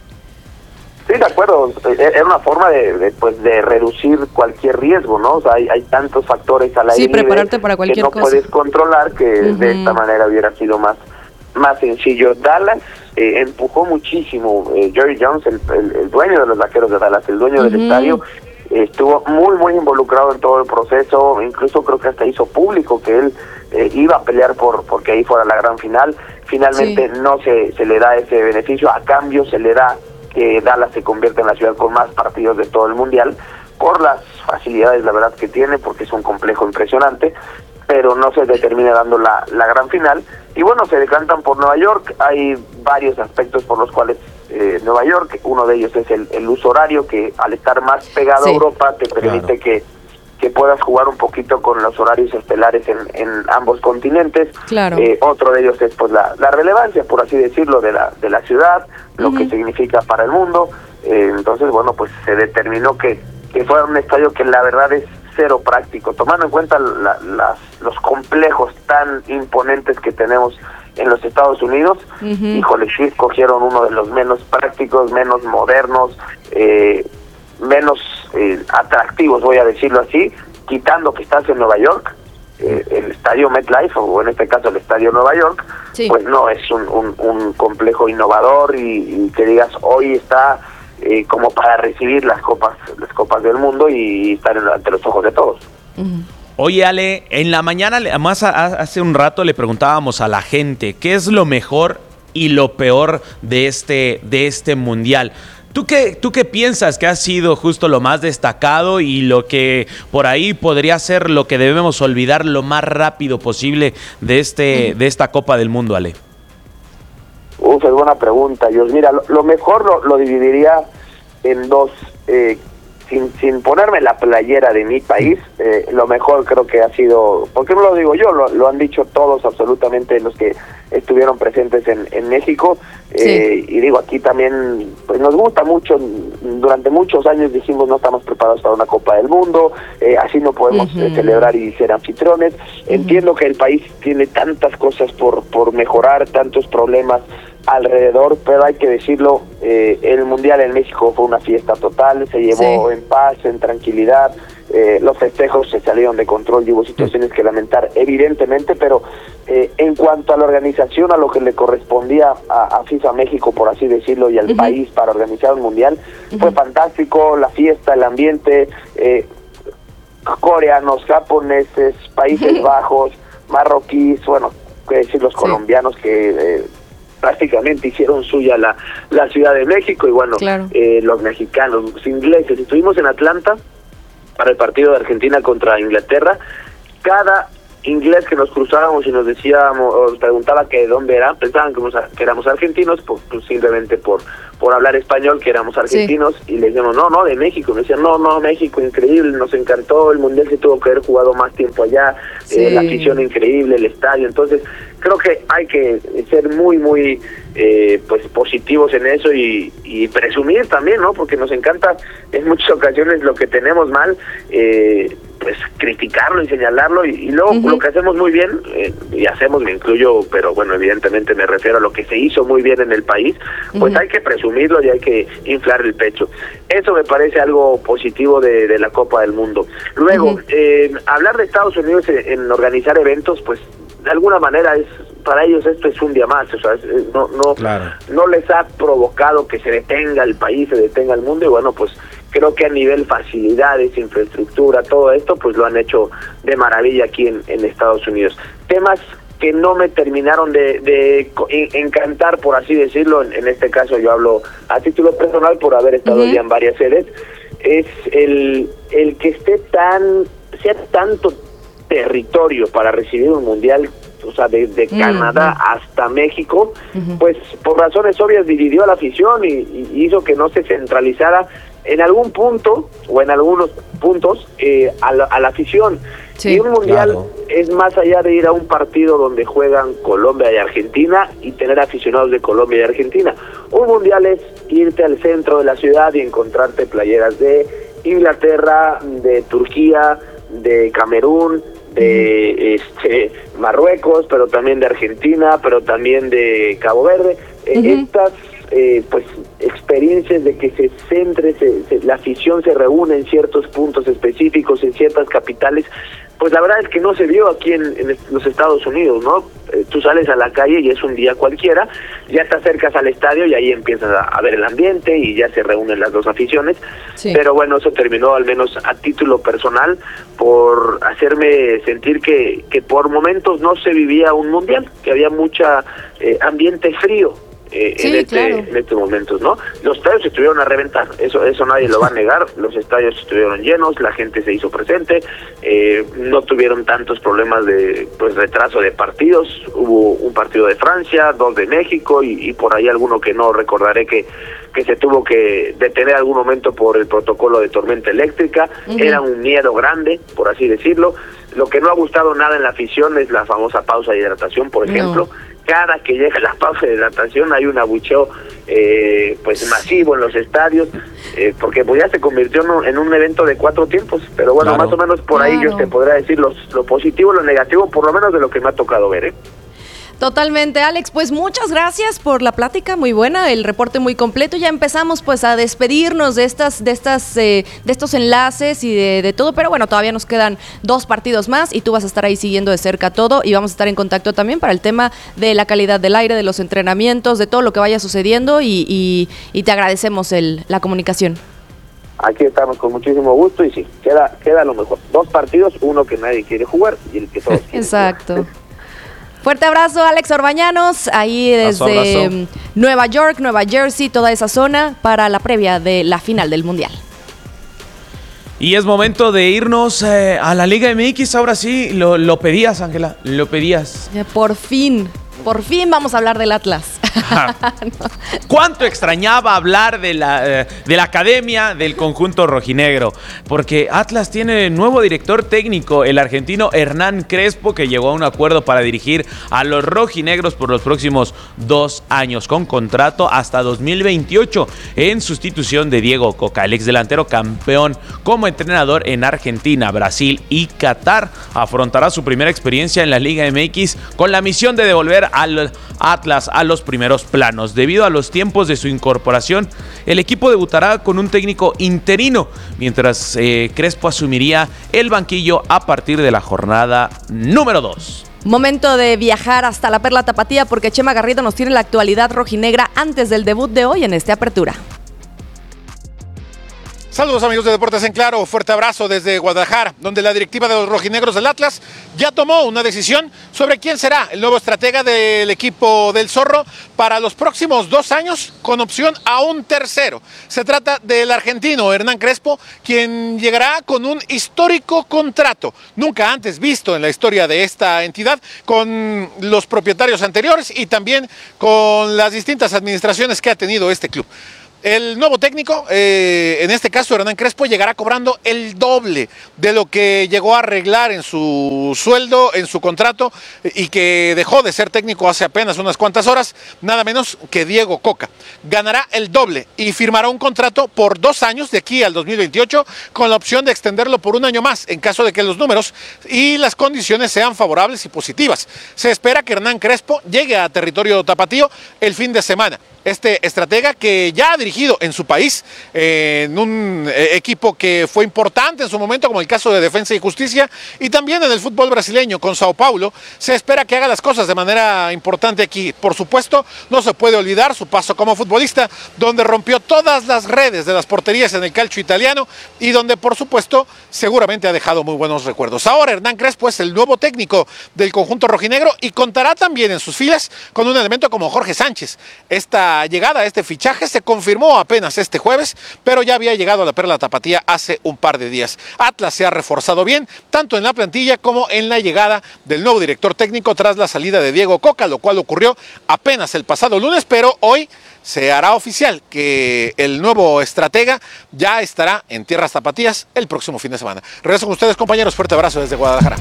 Sí, de acuerdo. Era una forma de, de pues de reducir cualquier riesgo, ¿no? O sea, hay, hay tantos factores al aire sí, prepararte para cualquier que no cosa. puedes controlar, que uh-huh. de esta manera hubiera sido más más sencillo. Dallas eh, empujó muchísimo. Eh, Jerry Jones, el, el, el dueño de los Vaqueros de Dallas, el dueño uh-huh. del estadio, eh, estuvo muy, muy involucrado en todo el proceso. Incluso creo que hasta hizo público que él eh, iba a pelear por porque ahí fuera la gran final. Finalmente sí. no se, se le da ese beneficio. A cambio se le da que Dallas se convierte en la ciudad con más partidos de todo el mundial por las facilidades, la verdad, que tiene, porque es un complejo impresionante, pero no se le termina dando la, la gran final. Y bueno, se decantan por Nueva York. Hay varios aspectos por los cuales eh, Nueva York, uno de ellos es el, el uso horario, que al estar más pegado sí. a Europa te permite claro. que que puedas jugar un poquito con los horarios estelares en, en ambos continentes. Claro. Eh, otro de ellos es pues la, la relevancia, por así decirlo, de la de la ciudad, lo uh-huh. que significa para el mundo. Eh, entonces, bueno, pues se determinó que, que fuera un estadio que la verdad es cero práctico, tomando en cuenta la, las, los complejos tan imponentes que tenemos en los Estados Unidos. Uh-huh. Híjole, sí escogieron uno de los menos prácticos, menos modernos, eh, menos eh, atractivos, voy a decirlo así, quitando que estás en Nueva York, eh, el estadio MetLife, o en este caso el estadio Nueva York, sí. pues no es un, un, un complejo innovador y, y que digas, hoy está eh, como para recibir las copas las copas del mundo y estar ante los ojos de todos. Uh-huh. Oye, Ale, en la mañana, más a, hace un rato le preguntábamos a la gente, ¿qué es lo mejor y lo peor de este, de este mundial? ¿Tú qué, ¿Tú qué piensas que ha sido justo lo más destacado y lo que por ahí podría ser lo que debemos olvidar lo más rápido posible de este de esta Copa del Mundo, Ale? Uf, es buena pregunta, Dios. Mira, lo, lo mejor lo, lo dividiría en dos. Eh, sin, sin ponerme la playera de mi país, eh, lo mejor creo que ha sido, porque no lo digo yo, lo, lo han dicho todos absolutamente los que estuvieron presentes en, en México, sí. eh, y digo, aquí también pues nos gusta mucho, durante muchos años dijimos no estamos preparados para una Copa del Mundo, eh, así no podemos uh-huh. eh, celebrar y ser anfitriones. Uh-huh. Entiendo que el país tiene tantas cosas por, por mejorar, tantos problemas alrededor, pero hay que decirlo, eh, el Mundial en México fue una fiesta total, se llevó sí. en paz, en tranquilidad, eh, los festejos se salieron de control y hubo situaciones que lamentar, evidentemente, pero eh, en cuanto a la organización, a lo que le correspondía a, a FIFA México, por así decirlo, y al uh-huh. país para organizar un Mundial, uh-huh. fue fantástico, la fiesta, el ambiente, eh, coreanos, japoneses, Países uh-huh. Bajos, marroquíes, bueno, qué decir, los sí. colombianos que... Eh, prácticamente hicieron suya la, la Ciudad de México y bueno, claro. eh, los mexicanos, los ingleses. Estuvimos en Atlanta para el partido de Argentina contra Inglaterra cada inglés que nos cruzábamos y nos decíamos, o nos preguntaba que de dónde era, pensaban que, que éramos argentinos, pues, pues simplemente por por hablar español, que éramos argentinos, sí. Y le decíamos, no, no, de México. Me decían, no, no, México, increíble, nos encantó, el Mundial se tuvo que haber jugado más tiempo allá, sí. eh, la afición increíble, el estadio. Entonces, creo que hay que ser muy, muy eh, pues positivos en eso y, y presumir también, ¿no? Porque nos encanta en muchas ocasiones lo que tenemos mal, eh, pues criticarlo y señalarlo, y, y luego uh-huh. lo que hacemos muy bien, eh, y hacemos, me incluyo, pero bueno, evidentemente me refiero a lo que se hizo muy bien en el país, pues uh-huh. hay que presumirlo y hay que inflar el pecho. Eso me parece algo positivo de, de la Copa del Mundo. Luego, uh-huh. eh, hablar de Estados Unidos en, en organizar eventos, pues de alguna manera es, para ellos esto es un día más, o sea, es, no, no, claro. no les ha provocado que se detenga el país, se detenga el mundo, y bueno, pues creo que a nivel facilidades, infraestructura, todo esto, pues lo han hecho de maravilla aquí en, en Estados Unidos. Temas que no me terminaron de, de encantar, por así decirlo, en, en este caso yo hablo a título personal por haber estado uh-huh. ya en varias sedes, es el, el que esté tan, sea tanto territorio para recibir un mundial, o sea, desde uh-huh. Canadá hasta México, uh-huh. pues por razones obvias dividió a la afición y, y hizo que no se centralizara en algún punto o en algunos puntos eh, a, la, a la afición. Sí, y un mundial claro. es más allá de ir a un partido donde juegan Colombia y Argentina y tener aficionados de Colombia y Argentina. Un mundial es irte al centro de la ciudad y encontrarte playeras de Inglaterra, de Turquía, de Camerún, de este Marruecos, pero también de Argentina, pero también de Cabo Verde. Uh-huh. Estas eh, pues experiencias de que se centre, se, se, la afición se reúne en ciertos puntos específicos, en ciertas capitales, pues la verdad es que no se vio aquí en, en los Estados Unidos, ¿no? Eh, tú sales a la calle y es un día cualquiera, ya te acercas al estadio y ahí empiezas a, a ver el ambiente y ya se reúnen las dos aficiones, sí. Pero bueno, eso terminó al menos a título personal por hacerme sentir que, que por momentos no se vivía un mundial, que había mucha eh, ambiente frío. Eh, sí, en, este, claro. en estos momentos, ¿no? Los estadios estuvieron a reventar, eso eso nadie lo va a negar, los estadios estuvieron llenos, la gente se hizo presente, eh, no tuvieron tantos problemas de pues retraso de partidos, hubo un partido de Francia, dos de México y, y por ahí alguno que no recordaré que que se tuvo que detener algún momento por el protocolo de tormenta eléctrica, uh-huh. Era un miedo grande, por así decirlo. Lo que no ha gustado nada en la afición es la famosa pausa de hidratación, por ejemplo. No. Cada que llega la pausa de hidratación hay un abucheo eh, pues masivo en los estadios, eh, porque pues ya se convirtió en un, en un evento de cuatro tiempos, pero bueno, claro. Más o menos por ahí claro. Yo te podría decir los, lo positivo, lo negativo, por lo menos de lo que me ha tocado ver, ¿eh? Totalmente, Alex, pues muchas gracias por la plática, muy buena, el reporte muy completo. Ya empezamos pues a despedirnos de estas, de estas, eh, de estos enlaces y de, de todo, pero bueno, todavía nos quedan dos partidos más y tú vas a estar ahí siguiendo de cerca todo y vamos a estar en contacto también para el tema de la calidad del aire, de los entrenamientos, de todo lo que vaya sucediendo y, y, y te agradecemos el, la comunicación. Aquí estamos con muchísimo gusto y sí, queda, queda lo mejor. Dos partidos, uno que nadie quiere jugar y el que todos quieren Exacto. jugar. Fuerte abrazo, Alex Orbañanos, ahí desde abrazo, abrazo. Nueva York, Nueva Jersey, toda esa zona para la previa de la final del Mundial. Y es momento de irnos eh, a la Liga M X, ahora sí, lo, lo pedías, Ángela, lo pedías. Por fin, por fin vamos a hablar del Atlas. no. ¿Cuánto extrañaba hablar de la, eh, de la academia del conjunto rojinegro? Porque Atlas tiene nuevo director técnico, el argentino Hernán Crespo, que llegó a un acuerdo para dirigir a los rojinegros por los próximos dos años, con contrato hasta dos mil veintiocho, en sustitución de Diego Coca, el ex delantero campeón como entrenador en Argentina, Brasil y Qatar. Afrontará su primera experiencia en la Liga M X con la misión de devolver al Atlas a los primeros planos. Debido a los tiempos de su incorporación, el equipo debutará con un técnico interino, mientras eh, Crespo asumiría el banquillo a partir de la jornada número dos. Momento de viajar hasta la Perla Tapatía porque Chema Garrido nos tiene la actualidad rojinegra antes del debut de hoy en esta apertura. Saludos amigos de Deportes en Claro, fuerte abrazo desde Guadalajara, donde la directiva de los rojinegros del Atlas ya tomó una decisión sobre quién será el nuevo estratega del equipo del Zorro para los próximos dos años, con opción a un tercero. Se trata del argentino Hernán Crespo, quien llegará con un histórico contrato, nunca antes visto en la historia de esta entidad, con los propietarios anteriores y también con las distintas administraciones que ha tenido este club. El nuevo técnico, eh, en este caso Hernán Crespo, llegará cobrando el doble de lo que llegó a arreglar en su sueldo, en su contrato, y que dejó de ser técnico hace apenas unas cuantas horas, nada menos que Diego Coca. Ganará el doble y firmará un contrato por dos años de aquí al dos mil veintiocho, con la opción de extenderlo por un año más en caso de que los números y las condiciones sean favorables y positivas. Se espera que Hernán Crespo llegue a territorio tapatío el fin de semana. Este estratega que ya ha dirigido en su país, eh, en un eh, equipo que fue importante en su momento, como el caso de Defensa y Justicia, y también en el fútbol brasileño con Sao Paulo, se espera que haga las cosas de manera importante aquí. Por supuesto, no se puede olvidar su paso como futbolista, donde rompió todas las redes de las porterías en el calcio italiano y donde, por supuesto, seguramente ha dejado muy buenos recuerdos. Ahora Hernán Crespo es el nuevo técnico del conjunto rojinegro y contará también en sus filas con un elemento como Jorge Sánchez. Esta llegada a este fichaje se confirmó apenas este jueves, pero ya había llegado a la Perla Tapatía hace un par de días. Atlas se ha reforzado bien, tanto en la plantilla como en la llegada del nuevo director técnico tras la salida de Diego Coca, lo cual ocurrió apenas el pasado lunes, pero hoy se hará oficial que el nuevo estratega ya estará en tierras tapatías el próximo fin de semana. Regreso con ustedes, compañeros. Fuerte abrazo desde Guadalajara.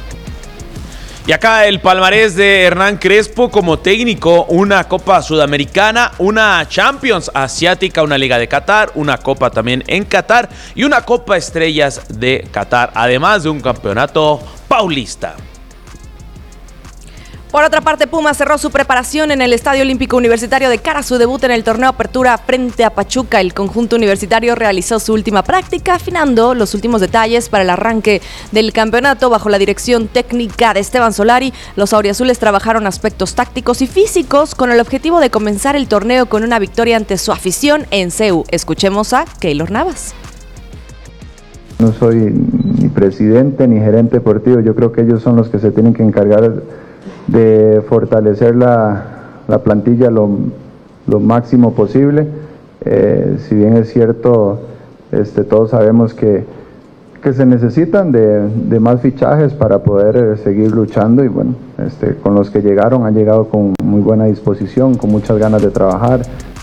Y acá el palmarés de Hernán Crespo como técnico: una Copa Sudamericana, una Champions Asiática, una Liga de Qatar, una Copa también en Qatar y una Copa Estrellas de Qatar, además de un campeonato paulista. Por otra parte, Pumas cerró su preparación en el Estadio Olímpico Universitario de cara a su debut en el torneo Apertura frente a Pachuca. El conjunto universitario realizó su última práctica, afinando los últimos detalles para el arranque del campeonato bajo la dirección técnica de Esteban Solari. Los auriazules trabajaron aspectos tácticos y físicos con el objetivo de comenzar el torneo con una victoria ante su afición en C E U. Escuchemos a Keylor Navas. No soy ni presidente ni gerente deportivo, yo creo que ellos son los que se tienen que encargar de fortalecer la, la plantilla lo, lo máximo posible. Eh, si bien es cierto, este, todos sabemos que, que se necesitan de, de más fichajes para poder eh, seguir luchando, y bueno, este, con los que llegaron han llegado con muy buena disposición, con muchas ganas de trabajar.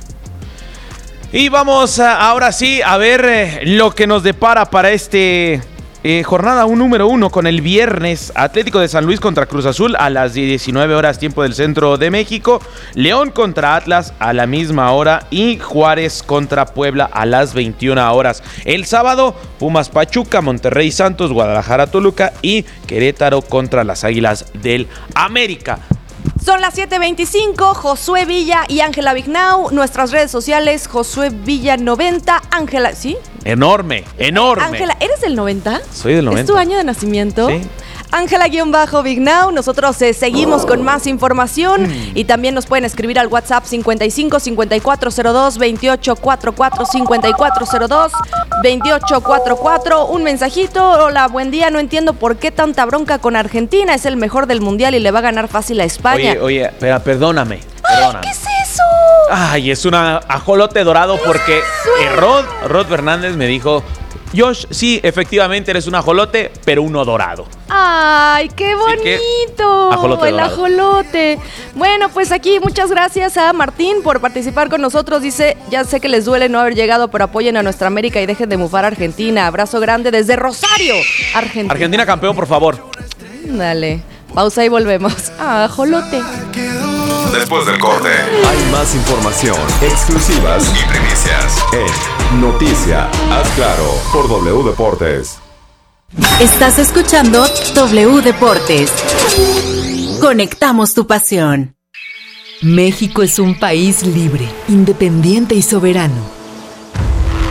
Y vamos a, ahora sí a ver eh, lo que nos depara para este Eh, jornada un número uno con el viernes. Atlético de San Luis contra Cruz Azul a las diecinueve horas tiempo del centro de México. León contra Atlas a la misma hora y Juárez contra Puebla a las veintiuna horas. El sábado, Pumas Pachuca, Monterrey Santos, Guadalajara Toluca y Querétaro contra las Águilas del América. Son las siete veinticinco, Josué Villa y Ángela Vignau. Nuestras redes sociales, Josué Villa noventa, Ángela, ¿sí? Enorme, enorme. Ángela, ¿eres del noventa? Soy del noventa. ¿Es tu año de nacimiento? Sí. Ángela-Vignau, nosotros eh, seguimos con más información mm. y también nos pueden escribir al WhatsApp cincuenta y cinco, cincuenta y cuatro cero dos, veintiocho cuarenta y cuatro, cincuenta y cuatro cero dos, veintiocho cuarenta y cuatro. Un mensajito: hola, buen día, no entiendo por qué tanta bronca con Argentina, es el mejor del mundial y le va a ganar fácil a España. Oye, oye, espera, perdóname, perdóname. Ay, ¿qué es eso? Ay, es un ajolote dorado porque eh, Rod, Rod Fernández me dijo: Josh, sí, efectivamente eres un ajolote, pero uno dorado. ¡Ay, qué bonito! Ajolote el dorado. ajolote. Bueno, pues aquí muchas gracias a Martín por participar con nosotros. Dice, ya sé que les duele no haber llegado, pero apoyen a nuestra América y dejen de mufar a Argentina. Abrazo grande desde Rosario, Argentina. Argentina campeón, por favor. Dale, pausa y volvemos. Ah, ajolote. Después del corte, hay más información, exclusivas y primicias en Noticia, haz claro, por W Deportes. Estás escuchando W Deportes. Conectamos tu pasión. México es un país libre, independiente y soberano.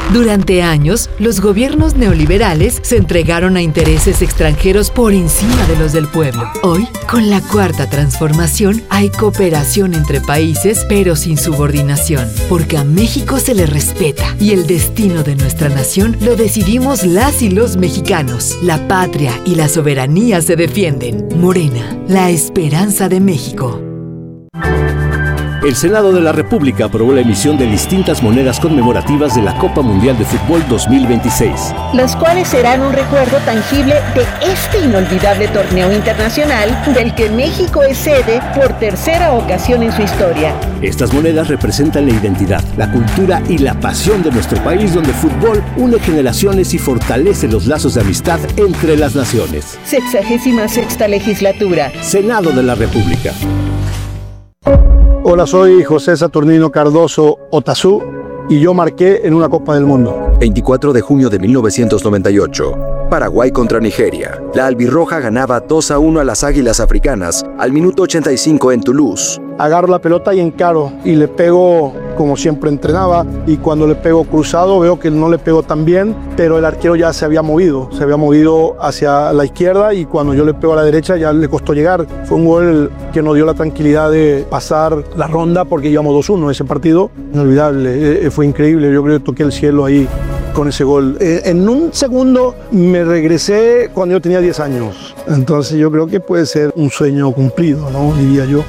Durante años, los gobiernos neoliberales se entregaron a intereses extranjeros por encima de los del pueblo. Hoy, con la cuarta transformación, hay cooperación entre países, pero sin subordinación, porque a México se le respeta y el destino de nuestra nación lo decidimos las y los mexicanos. La patria y la soberanía se defienden. Morena, la esperanza de México. El Senado de la República aprobó la emisión de distintas monedas conmemorativas de la Copa Mundial de Fútbol dos mil veintiséis. Las cuales serán un recuerdo tangible de este inolvidable torneo internacional del que México es sede por tercera ocasión en su historia. Estas monedas representan la identidad, la cultura y la pasión de nuestro país, donde el fútbol une generaciones y fortalece los lazos de amistad entre las naciones. Sexagésima sexta legislatura. Senado de la República. Hola, soy José Saturnino Cardoso Otazú y yo marqué en una Copa del Mundo. veinticuatro de junio de mil novecientos noventa y ocho, Paraguay contra Nigeria. La albirroja ganaba dos a uno a las Águilas Africanas al minuto ochenta y cinco en Toulouse. Agarro la pelota y encaro y le pego como siempre entrenaba, y cuando le pego cruzado veo que no le pego tan bien, pero el arquero ya se había movido, se había movido hacia la izquierda, y cuando yo le pego a la derecha ya le costó llegar. Fue un gol que nos dio la tranquilidad de pasar la ronda porque íbamos dos uno. Ese partido inolvidable, eh, fue increíble. Yo creo que toqué el cielo ahí con ese gol. Eh, en un segundo me regresé cuando yo tenía diez años. Entonces yo creo que puede ser un sueño cumplido, ¿no? Diría yo.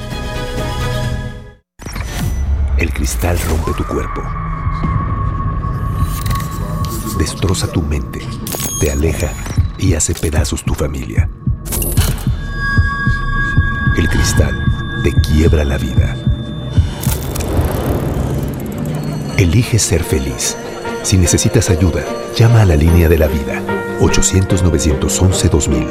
El cristal rompe tu cuerpo, destroza tu mente, te aleja y hace pedazos tu familia. El cristal te quiebra la vida. Elige ser feliz. Si necesitas ayuda, llama a la línea de la vida, ochocientos, novecientos once, dos mil.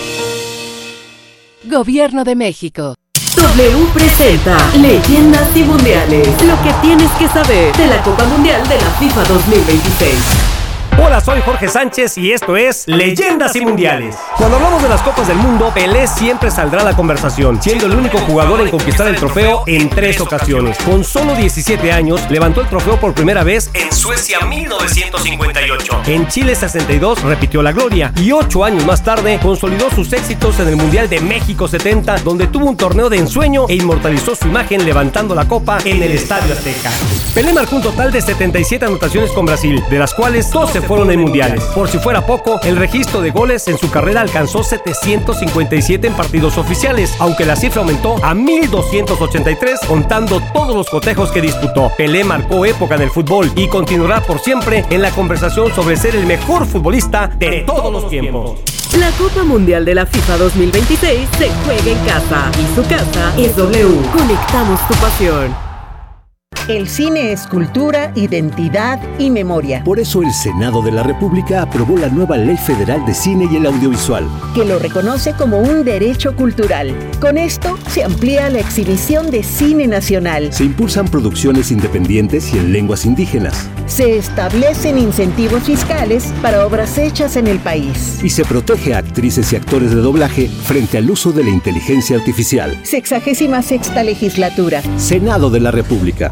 Gobierno de México. W presenta Leyendas y Mundiales. Lo que tienes que saber de la Copa Mundial de la FIFA dos mil veintiséis. Hola, soy Jorge Sánchez y esto es Leyendas y Mundiales. Cuando hablamos de las Copas del Mundo, Pelé siempre saldrá a la conversación, siendo el único jugador en conquistar el trofeo en tres ocasiones. Con solo diecisiete años, levantó el trofeo por primera vez en Suecia mil novecientos cincuenta y ocho. En Chile sesenta y dos repitió la gloria y ocho años más tarde consolidó sus éxitos en el Mundial de México setenta, donde tuvo un torneo de ensueño e inmortalizó su imagen levantando la copa en el Estadio Azteca. Pelé marcó un total de setenta y siete anotaciones con Brasil, de las cuales doce fueron en mundiales. Por si fuera poco, el registro de goles en su carrera alcanzó setecientos cincuenta y siete en partidos oficiales, aunque la cifra aumentó a mil doscientos ochenta y tres contando todos los cotejos que disputó. Pelé marcó época en el fútbol y continuará por siempre en la conversación sobre ser el mejor futbolista de todos los tiempos. La Copa Mundial de la FIFA dos mil veintiséis se juega en casa y su casa es W. Conectamos tu pasión. El cine es cultura, identidad y memoria. Por eso el Senado de la República aprobó la nueva Ley Federal de Cine y el Audiovisual, que lo reconoce como un derecho cultural. Con esto se amplía la exhibición de cine nacional. Se impulsan producciones independientes y en lenguas indígenas. Se establecen incentivos fiscales para obras hechas en el país. Y se protege a actrices y actores de doblaje frente al uso de la inteligencia artificial. Sexagésima sexta legislatura. Senado de la República.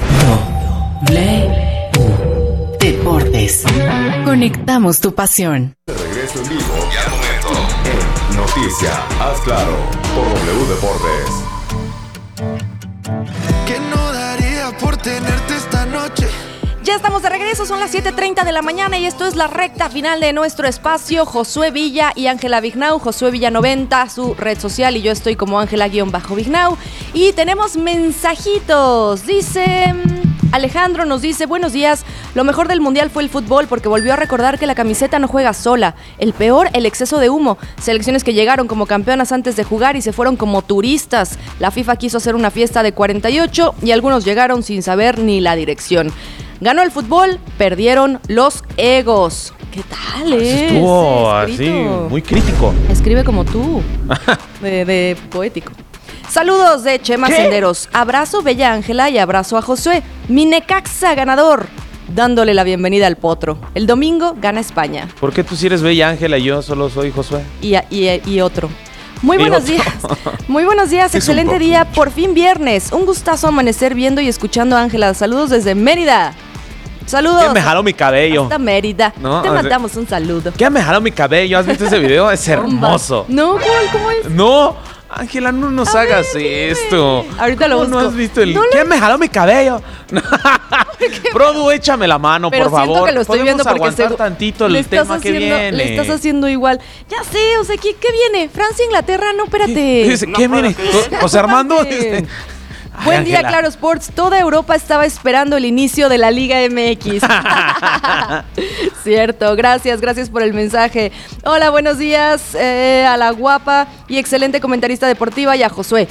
W Deportes. Conectamos tu pasión. Regreso en vivo y al momento en Noticia, haz claro, por W Deportes. ¿Qué no daría por tenerte esta noche? Ya estamos de regreso, son las siete treinta de la mañana y esto es la recta final de nuestro espacio. Josué Villa y Ángela Vignau, Josué Villa noventa, su red social, y yo estoy como Ángela-Vignau. Y tenemos mensajitos, dice... Alejandro nos dice, buenos días, lo mejor del Mundial fue el fútbol porque volvió a recordar que la camiseta no juega sola. El peor, el exceso de humo. Selecciones que llegaron como campeonas antes de jugar y se fueron como turistas. La FIFA quiso hacer una fiesta de cuarenta y ocho y algunos llegaron sin saber ni la dirección. Ganó el fútbol, perdieron los egos. ¿Qué tal, eh? Estuvo así, muy crítico. Escribe como tú, de, de poético. Saludos de Chema ¿Qué? Senderos. Abrazo Bella Ángela y abrazo a Josué. Mi Necaxa ganador, dándole la bienvenida al Potro. El domingo gana España. ¿Por qué tú sí eres Bella Ángela y yo solo soy Josué? Y, y, y otro. Muy buenos días. Muy buenos días, excelente día. Por fin viernes. Un gustazo amanecer viendo y escuchando a Ángela. Saludos desde Mérida. Saludos. ¿Quién me jaló mi cabello? Hasta Mérida. No, Te o sea, mandamos un saludo. ¿Quién me jaló mi cabello? ¿Has visto ese video? Es hermoso. No, ¿cuál? ¿Cómo es? No, Ángela, no nos A hagas ver, esto. Ahorita lo ¿Cómo busco. ¿No has visto el? No lo- ¿Quién me jaló mi cabello? Produ, échame la mano, Pero por siento favor. que lo estoy Podemos viendo porque aguantar segu- tantito le el estás tema que haciendo- viene. Le estás haciendo igual. Ya sé, o sea, ¿qué, qué viene? Francia, Inglaterra, no, espérate. Dice, ¿qué viene? Jo- José Armando. Espérate. Ay, Buen día, Ángela. Claro Sports. Toda Europa estaba esperando el inicio de la Liga M X. Cierto, gracias, gracias por el mensaje. Hola, buenos días eh, a la guapa y excelente comentarista deportiva y a Josué.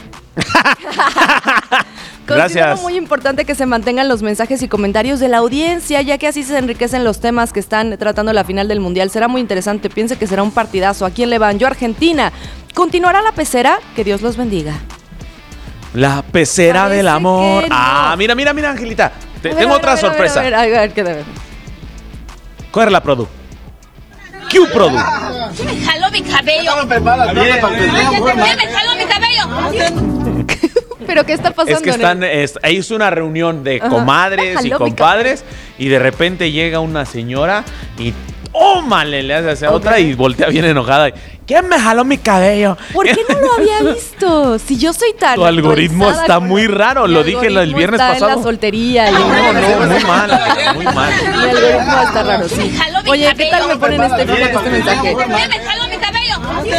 Considero Gracias. muy importante que se mantengan los mensajes y comentarios de la audiencia, ya que así se enriquecen los temas que están tratando la final del Mundial. Será muy interesante, piense que será un partidazo. ¿A quién le van? Yo, Argentina. ¿Continuará la pecera? Que Dios los bendiga. La pecera Parece del amor. que no. Ah, mira, mira, mira, Angelita. Te- A ver, tengo a ver, otra a ver, sorpresa. A ver, a ver, a ver, ¿qué debe? Corre la Produ. ¿Qué Produ? ¿Quién me jaló mi cabello? ¿Quién me jaló mi cabello? ¿Pero qué está pasando? Es que están, es, ahí es una reunión de Ajá. comadres y Jaló mi compadres y de repente llega una señora y tómale, le hace hacia Ok. otra y voltea bien enojada. ¿Quién me jaló mi cabello? ¿Por qué no lo había visto? Si yo soy tan Tu algoritmo actualizada está con muy la- raro, mi lo dije el algoritmo viernes está pasado. en la soltería. y No, en- no, muy mal, muy mal. Mi algoritmo está raro, sí. Oye, ¿qué tal me ponen este, fíjate, este mensaje? ¿Quién me jaló mi cabello?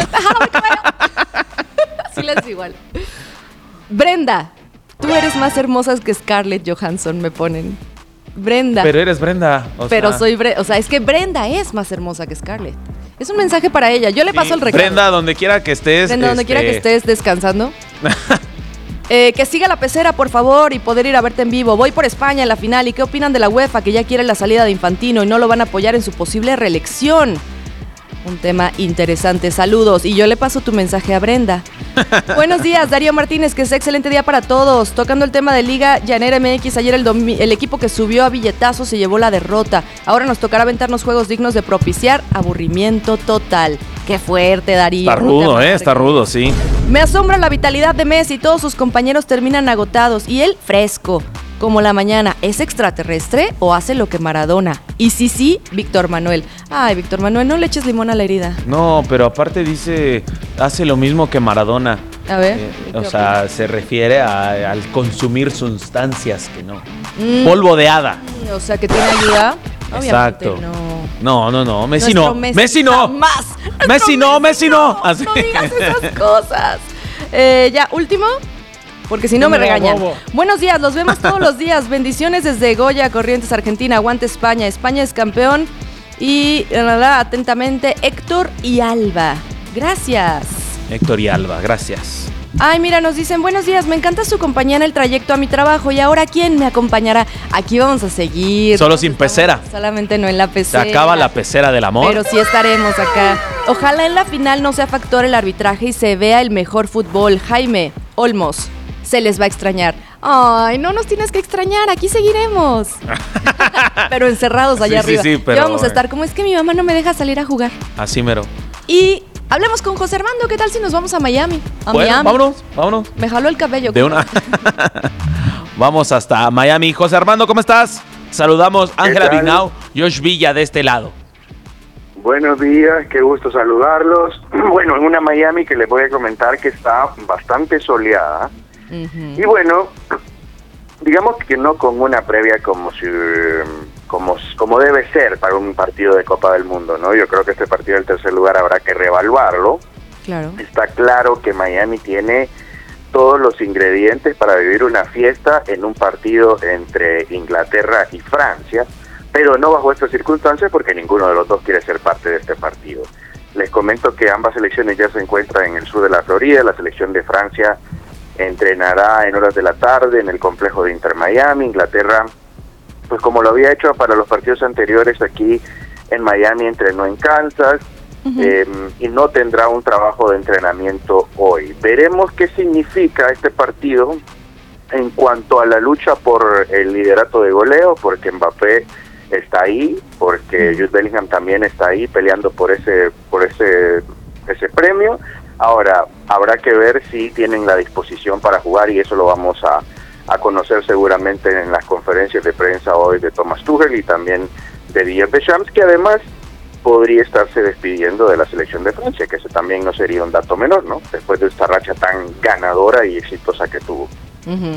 Sí les es igual. Brenda, tú eres más hermosa que Scarlett Johansson, me ponen. Brenda. Pero eres Brenda. o Pero sea, soy Brenda, o sea, es que Brenda es más hermosa que Scarlett. Es un mensaje para ella. Yo le sí, paso el recado. Brenda, donde quiera que estés. Brenda, donde quiera que este, estés descansando. Eh, que siga la pecera, por favor, y poder ir a verte en vivo. Voy por España en la final. ¿Y qué opinan de la UEFA, que ya quiere la salida de Infantino y no lo van a apoyar en su posible reelección? Un tema interesante. Saludos. Y yo le paso tu mensaje a Brenda. Buenos días, Darío Martínez, que sea excelente día para todos. Tocando el tema de Liga Llanera M X, ayer el, domi- el equipo que subió a billetazos se llevó la derrota. Ahora nos tocará aventarnos juegos dignos de propiciar aburrimiento total. Qué fuerte, Darío. Está rudo, eh, está rudo, sí. Me asombra la vitalidad de Messi. Todos sus compañeros terminan agotados y él fresco, como la mañana. ¿Es extraterrestre o hace lo que Maradona? Y sí, sí, Víctor Manuel. Ay, Víctor Manuel, no le eches limón a la herida. No, pero aparte dice, hace lo mismo que Maradona. A ver. Eh, o sea, se refiere a- al consumir sustancias que no. Mm. Polvo de hada. O sea, que tiene ayuda. Obviamente Exacto. no. No, no, no. Messi Nuestro no. Messi Messi no. jamás. Messi no, Messi no. Así. No digas esas cosas. Eh, ya, último. Porque si no me No, regañan. bobo. Buenos días, los vemos todos los días. Bendiciones desde Goya, Corrientes, Argentina. Aguante España. España es campeón. Y la, la, la, atentamente, Héctor y Alba. Gracias. Héctor y Alba, gracias. Ay, mira, nos dicen, buenos días, me encanta su compañía en el trayecto a mi trabajo. ¿Y ahora quién me acompañará? Aquí vamos a seguir. Solo sin pecera. Solamente no en la Se pecera. acaba la pecera del amor. Pero sí estaremos acá. Ojalá en la final no sea factor el arbitraje y se vea el mejor fútbol. Jaime Olmos, se les va a extrañar. Ay, no nos tienes que extrañar, aquí seguiremos. Pero encerrados allá Sí, sí, arriba. sí, pero, Ya vamos a eh. estar, como es que mi mamá no me deja salir a jugar. Así mero. Y hablemos con José Armando, ¿qué tal si nos vamos a Miami? A Bueno, Miami. vámonos, vámonos. Me jaló el cabello. De una. Vamos hasta Miami. José Armando, ¿cómo estás? Saludamos a Ángela tal? Vignau, Josh Villa de este lado. Buenos días, qué gusto saludarlos. Bueno, en una Miami que les voy a comentar que está bastante soleada. Y bueno, digamos que no con una previa como si como, como debe ser para un partido de Copa del Mundo, ¿no? Yo creo que este partido del tercer lugar habrá que reevaluarlo. Claro. Está claro que Miami tiene todos los ingredientes para vivir una fiesta en un partido entre Inglaterra y Francia, pero no bajo estas circunstancias porque ninguno de los dos quiere ser parte de este partido. Les comento que ambas selecciones ya se encuentran en el sur de la Florida. La selección de Francia entrenará en horas de la tarde en el complejo de Inter Miami. Inglaterra, pues como lo había hecho para los partidos anteriores aquí en Miami, entrenó en Kansas. Eh, y no tendrá un trabajo de entrenamiento hoy. Veremos qué significa este partido en cuanto a la lucha por el liderato de goleo, porque Mbappé está ahí, porque Jude Bellingham también está ahí peleando por ese por ese ese premio. Ahora habrá que ver si tienen la disposición para jugar y eso lo vamos a, a conocer seguramente en las conferencias de prensa hoy de Thomas Tuchel y también de Didier Deschamps, que además podría estarse despidiendo de la selección de Francia, que eso también no sería un dato menor, ¿no? Después de esta racha tan ganadora y exitosa que tuvo. Uh-huh.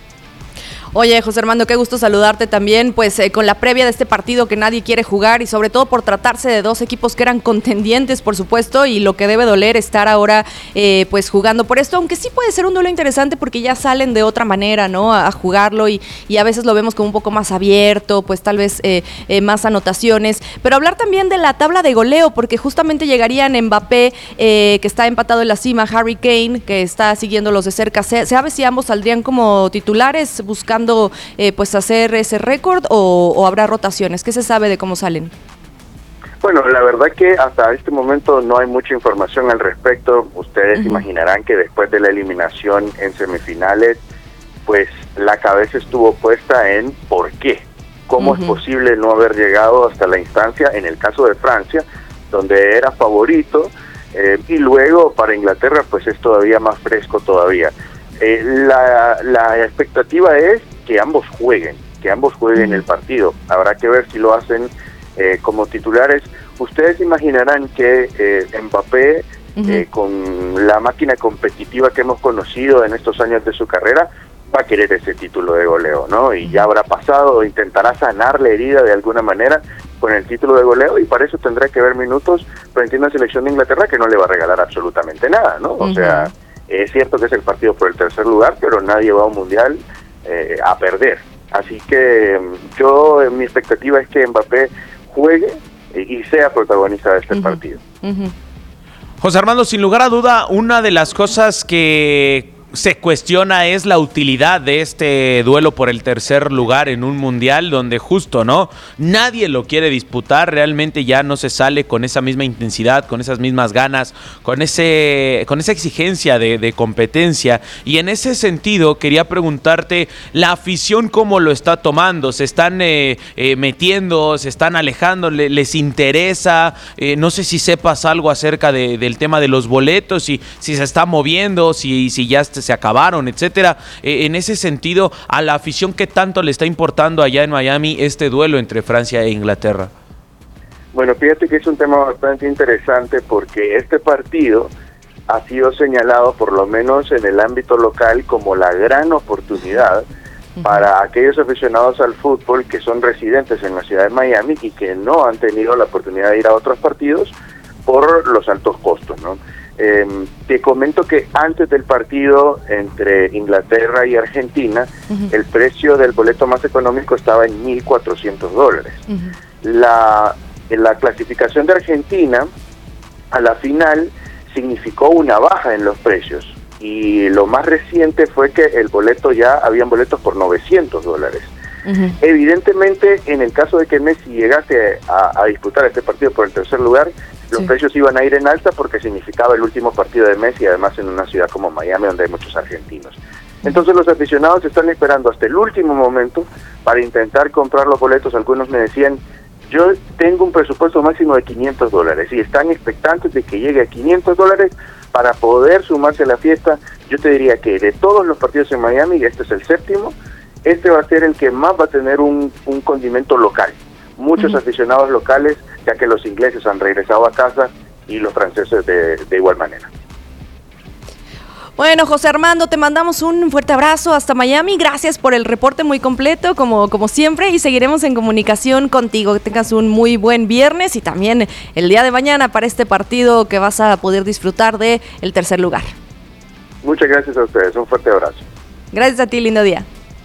Oye, José Armando, qué gusto saludarte también, pues eh, con la previa de este partido que nadie quiere jugar y sobre todo por tratarse de dos equipos que eran contendientes, por supuesto, y lo que debe doler estar ahora eh, pues jugando por esto, aunque sí puede ser un duelo interesante porque ya salen de otra manera, ¿no? A, a jugarlo y, y a veces lo vemos como un poco más abierto, pues tal vez eh, eh, más anotaciones, pero hablar también de la tabla de goleo, porque justamente llegarían Mbappé, eh, que está empatado en la cima, Harry Kane, que está siguiéndolos de cerca. ¿Se, sabe si ambos saldrían como titulares buscando Eh, pues hacer ese récord o, o habrá rotaciones? ¿Qué se sabe de cómo salen? Bueno, la verdad que hasta este momento no hay mucha información al respecto. Ustedes uh-huh. imaginarán que después de la eliminación en semifinales, pues la cabeza estuvo puesta en ¿por qué? ¿Cómo uh-huh. es posible no haber llegado hasta la instancia, en el caso de Francia, donde era favorito, eh, y luego para Inglaterra pues es todavía más fresco todavía? Eh, la, la expectativa es que ambos jueguen, que ambos jueguen el partido. Habrá que ver si lo hacen eh, como titulares. Ustedes imaginarán que eh, Mbappé, uh-huh. eh, con la máquina competitiva que hemos conocido en estos años de su carrera, va a querer ese título de goleo, ¿no? Y ya habrá pasado, intentará sanar la herida de alguna manera con el título de goleo y para eso tendrá que ver minutos frente a una selección de Inglaterra que no le va a regalar absolutamente nada, ¿no? O uh-huh. sea, es cierto que es el partido por el tercer lugar, pero nadie va a un mundial eh, a perder. Así que yo, mi expectativa es que Mbappé juegue y sea protagonista de este uh-huh. partido. Uh-huh. José Armando, sin lugar a duda, una de las cosas que se cuestiona es la utilidad de este duelo por el tercer lugar en un mundial donde justo, ¿no? Nadie lo quiere disputar, realmente ya no se sale con esa misma intensidad, con esas mismas ganas, con ese, con esa exigencia de, de competencia. Y en ese sentido quería preguntarte, ¿la afición cómo lo está tomando? ¿Se están eh, eh, metiendo, se están alejando, le, les interesa? Eh, no sé si sepas algo acerca de, del tema de los boletos, si, si se está moviendo, si, si ya está se acabaron, etcétera. Eh, en ese sentido, a la afición, ¿qué tanto le está importando allá en Miami este duelo entre Francia e Inglaterra? Bueno, fíjate que es un tema bastante interesante porque este partido ha sido señalado, por lo menos en el ámbito local, como la gran oportunidad uh-huh. para aquellos aficionados al fútbol que son residentes en la ciudad de Miami y que no han tenido la oportunidad de ir a otros partidos por los altos costos, ¿no? Eh, te comento que antes del partido entre Inglaterra y Argentina, uh-huh. el precio del boleto más económico estaba en mil cuatrocientos dólares. Uh-huh. La, la clasificación de Argentina a la final significó una baja en los precios y lo más reciente fue que el boleto ya, habían boletos por novecientos dólares. Uh-huh. Evidentemente, en el caso de que Messi llegase a, a disputar este partido por el tercer lugar, los sí. precios iban a ir en alta porque significaba el último partido de Messi, además en una ciudad como Miami donde hay muchos argentinos. Entonces los aficionados están esperando hasta el último momento para intentar comprar los boletos. Algunos me decían, yo tengo un presupuesto máximo de quinientos dólares y están expectantes de que llegue a quinientos dólares para poder sumarse a la fiesta. Yo te diría que de todos los partidos en Miami, y este es el séptimo, este va a ser el que más va a tener un, un condimento local. Muchos uh-huh. aficionados locales, ya que los ingleses han regresado a casa y los franceses de, de igual manera. Bueno, José Armando, te mandamos un fuerte abrazo hasta Miami. Gracias por el reporte muy completo, como, como siempre, y seguiremos en comunicación contigo. Que tengas un muy buen viernes y también el día de mañana para este partido que vas a poder disfrutar de el tercer lugar. Muchas gracias a ustedes, un fuerte abrazo. Gracias a ti, lindo día.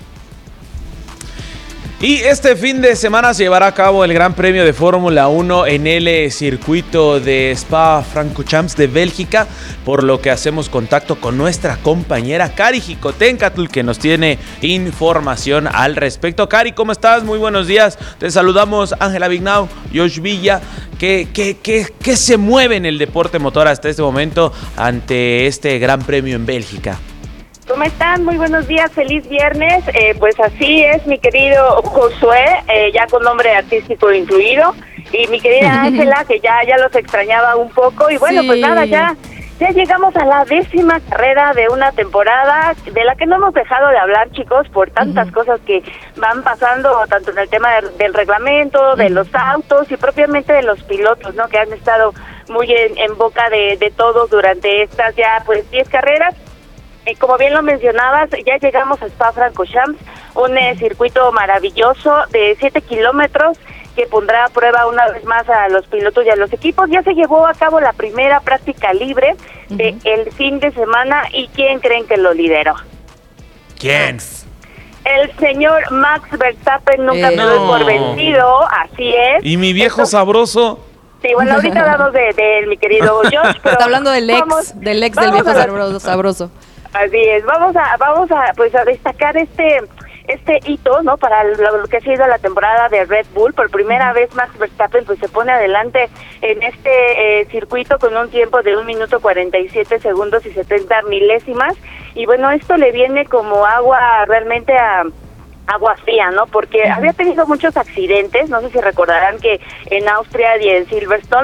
Y este fin de semana se llevará a cabo el Gran Premio de Fórmula uno en el circuito de Spa-Francorchamps de Bélgica, por lo que hacemos contacto con nuestra compañera Cari Jicotencatl, que nos tiene información al respecto. Cari, ¿cómo estás? Muy buenos días. Te saludamos Ángela Vignau, Josh Villa. ¿Qué, qué, qué, ¿Qué se mueve en el deporte motor hasta este momento ante este Gran Premio en Bélgica? ¿Cómo están? Muy buenos días, feliz viernes. Eh, pues así es, mi querido Josué, eh, ya con nombre artístico incluido, y mi querida Ángela, que ya, ya los extrañaba un poco. Y bueno, sí. pues nada, ya Ya llegamos a la décima carrera de una temporada de la que no hemos dejado de hablar, chicos, por tantas uh-huh. cosas que van pasando, tanto en el tema de, del reglamento, uh-huh. de los autos y propiamente de los pilotos, ¿no? Que han estado muy en, en boca de, de todos durante estas ya, pues, diez carreras. Eh, como bien lo mencionabas, ya llegamos a Spa-Francorchamps, un eh, circuito maravilloso de siete kilómetros, que pondrá a prueba una vez más a los pilotos y a los equipos. Ya se llevó a cabo la primera práctica libre uh-huh. de el fin de semana. ¿Y quién creen que lo lideró? ¿Quién? El señor Max Verstappen, nunca eh, me doy no. por vencido, así es. ¿Y mi viejo Esto... sabroso? Sí, bueno, ahorita hablamos de, de mi querido Josh, pero está hablando del ex, vamos, del ex del viejo a... sabroso, sabroso. Así es, vamos a, vamos a, pues a destacar este... este hito, ¿no? Para lo, lo que ha sido la temporada de Red Bull. Por primera vez Max Verstappen pues se pone adelante en este eh, circuito con un tiempo de un minuto cuarenta y siete segundos y setenta milésimas. Y bueno, esto le viene como agua realmente a agua fría, ¿no? Porque uh-huh. había tenido muchos accidentes, no sé si recordarán que en Austria y en Silverstone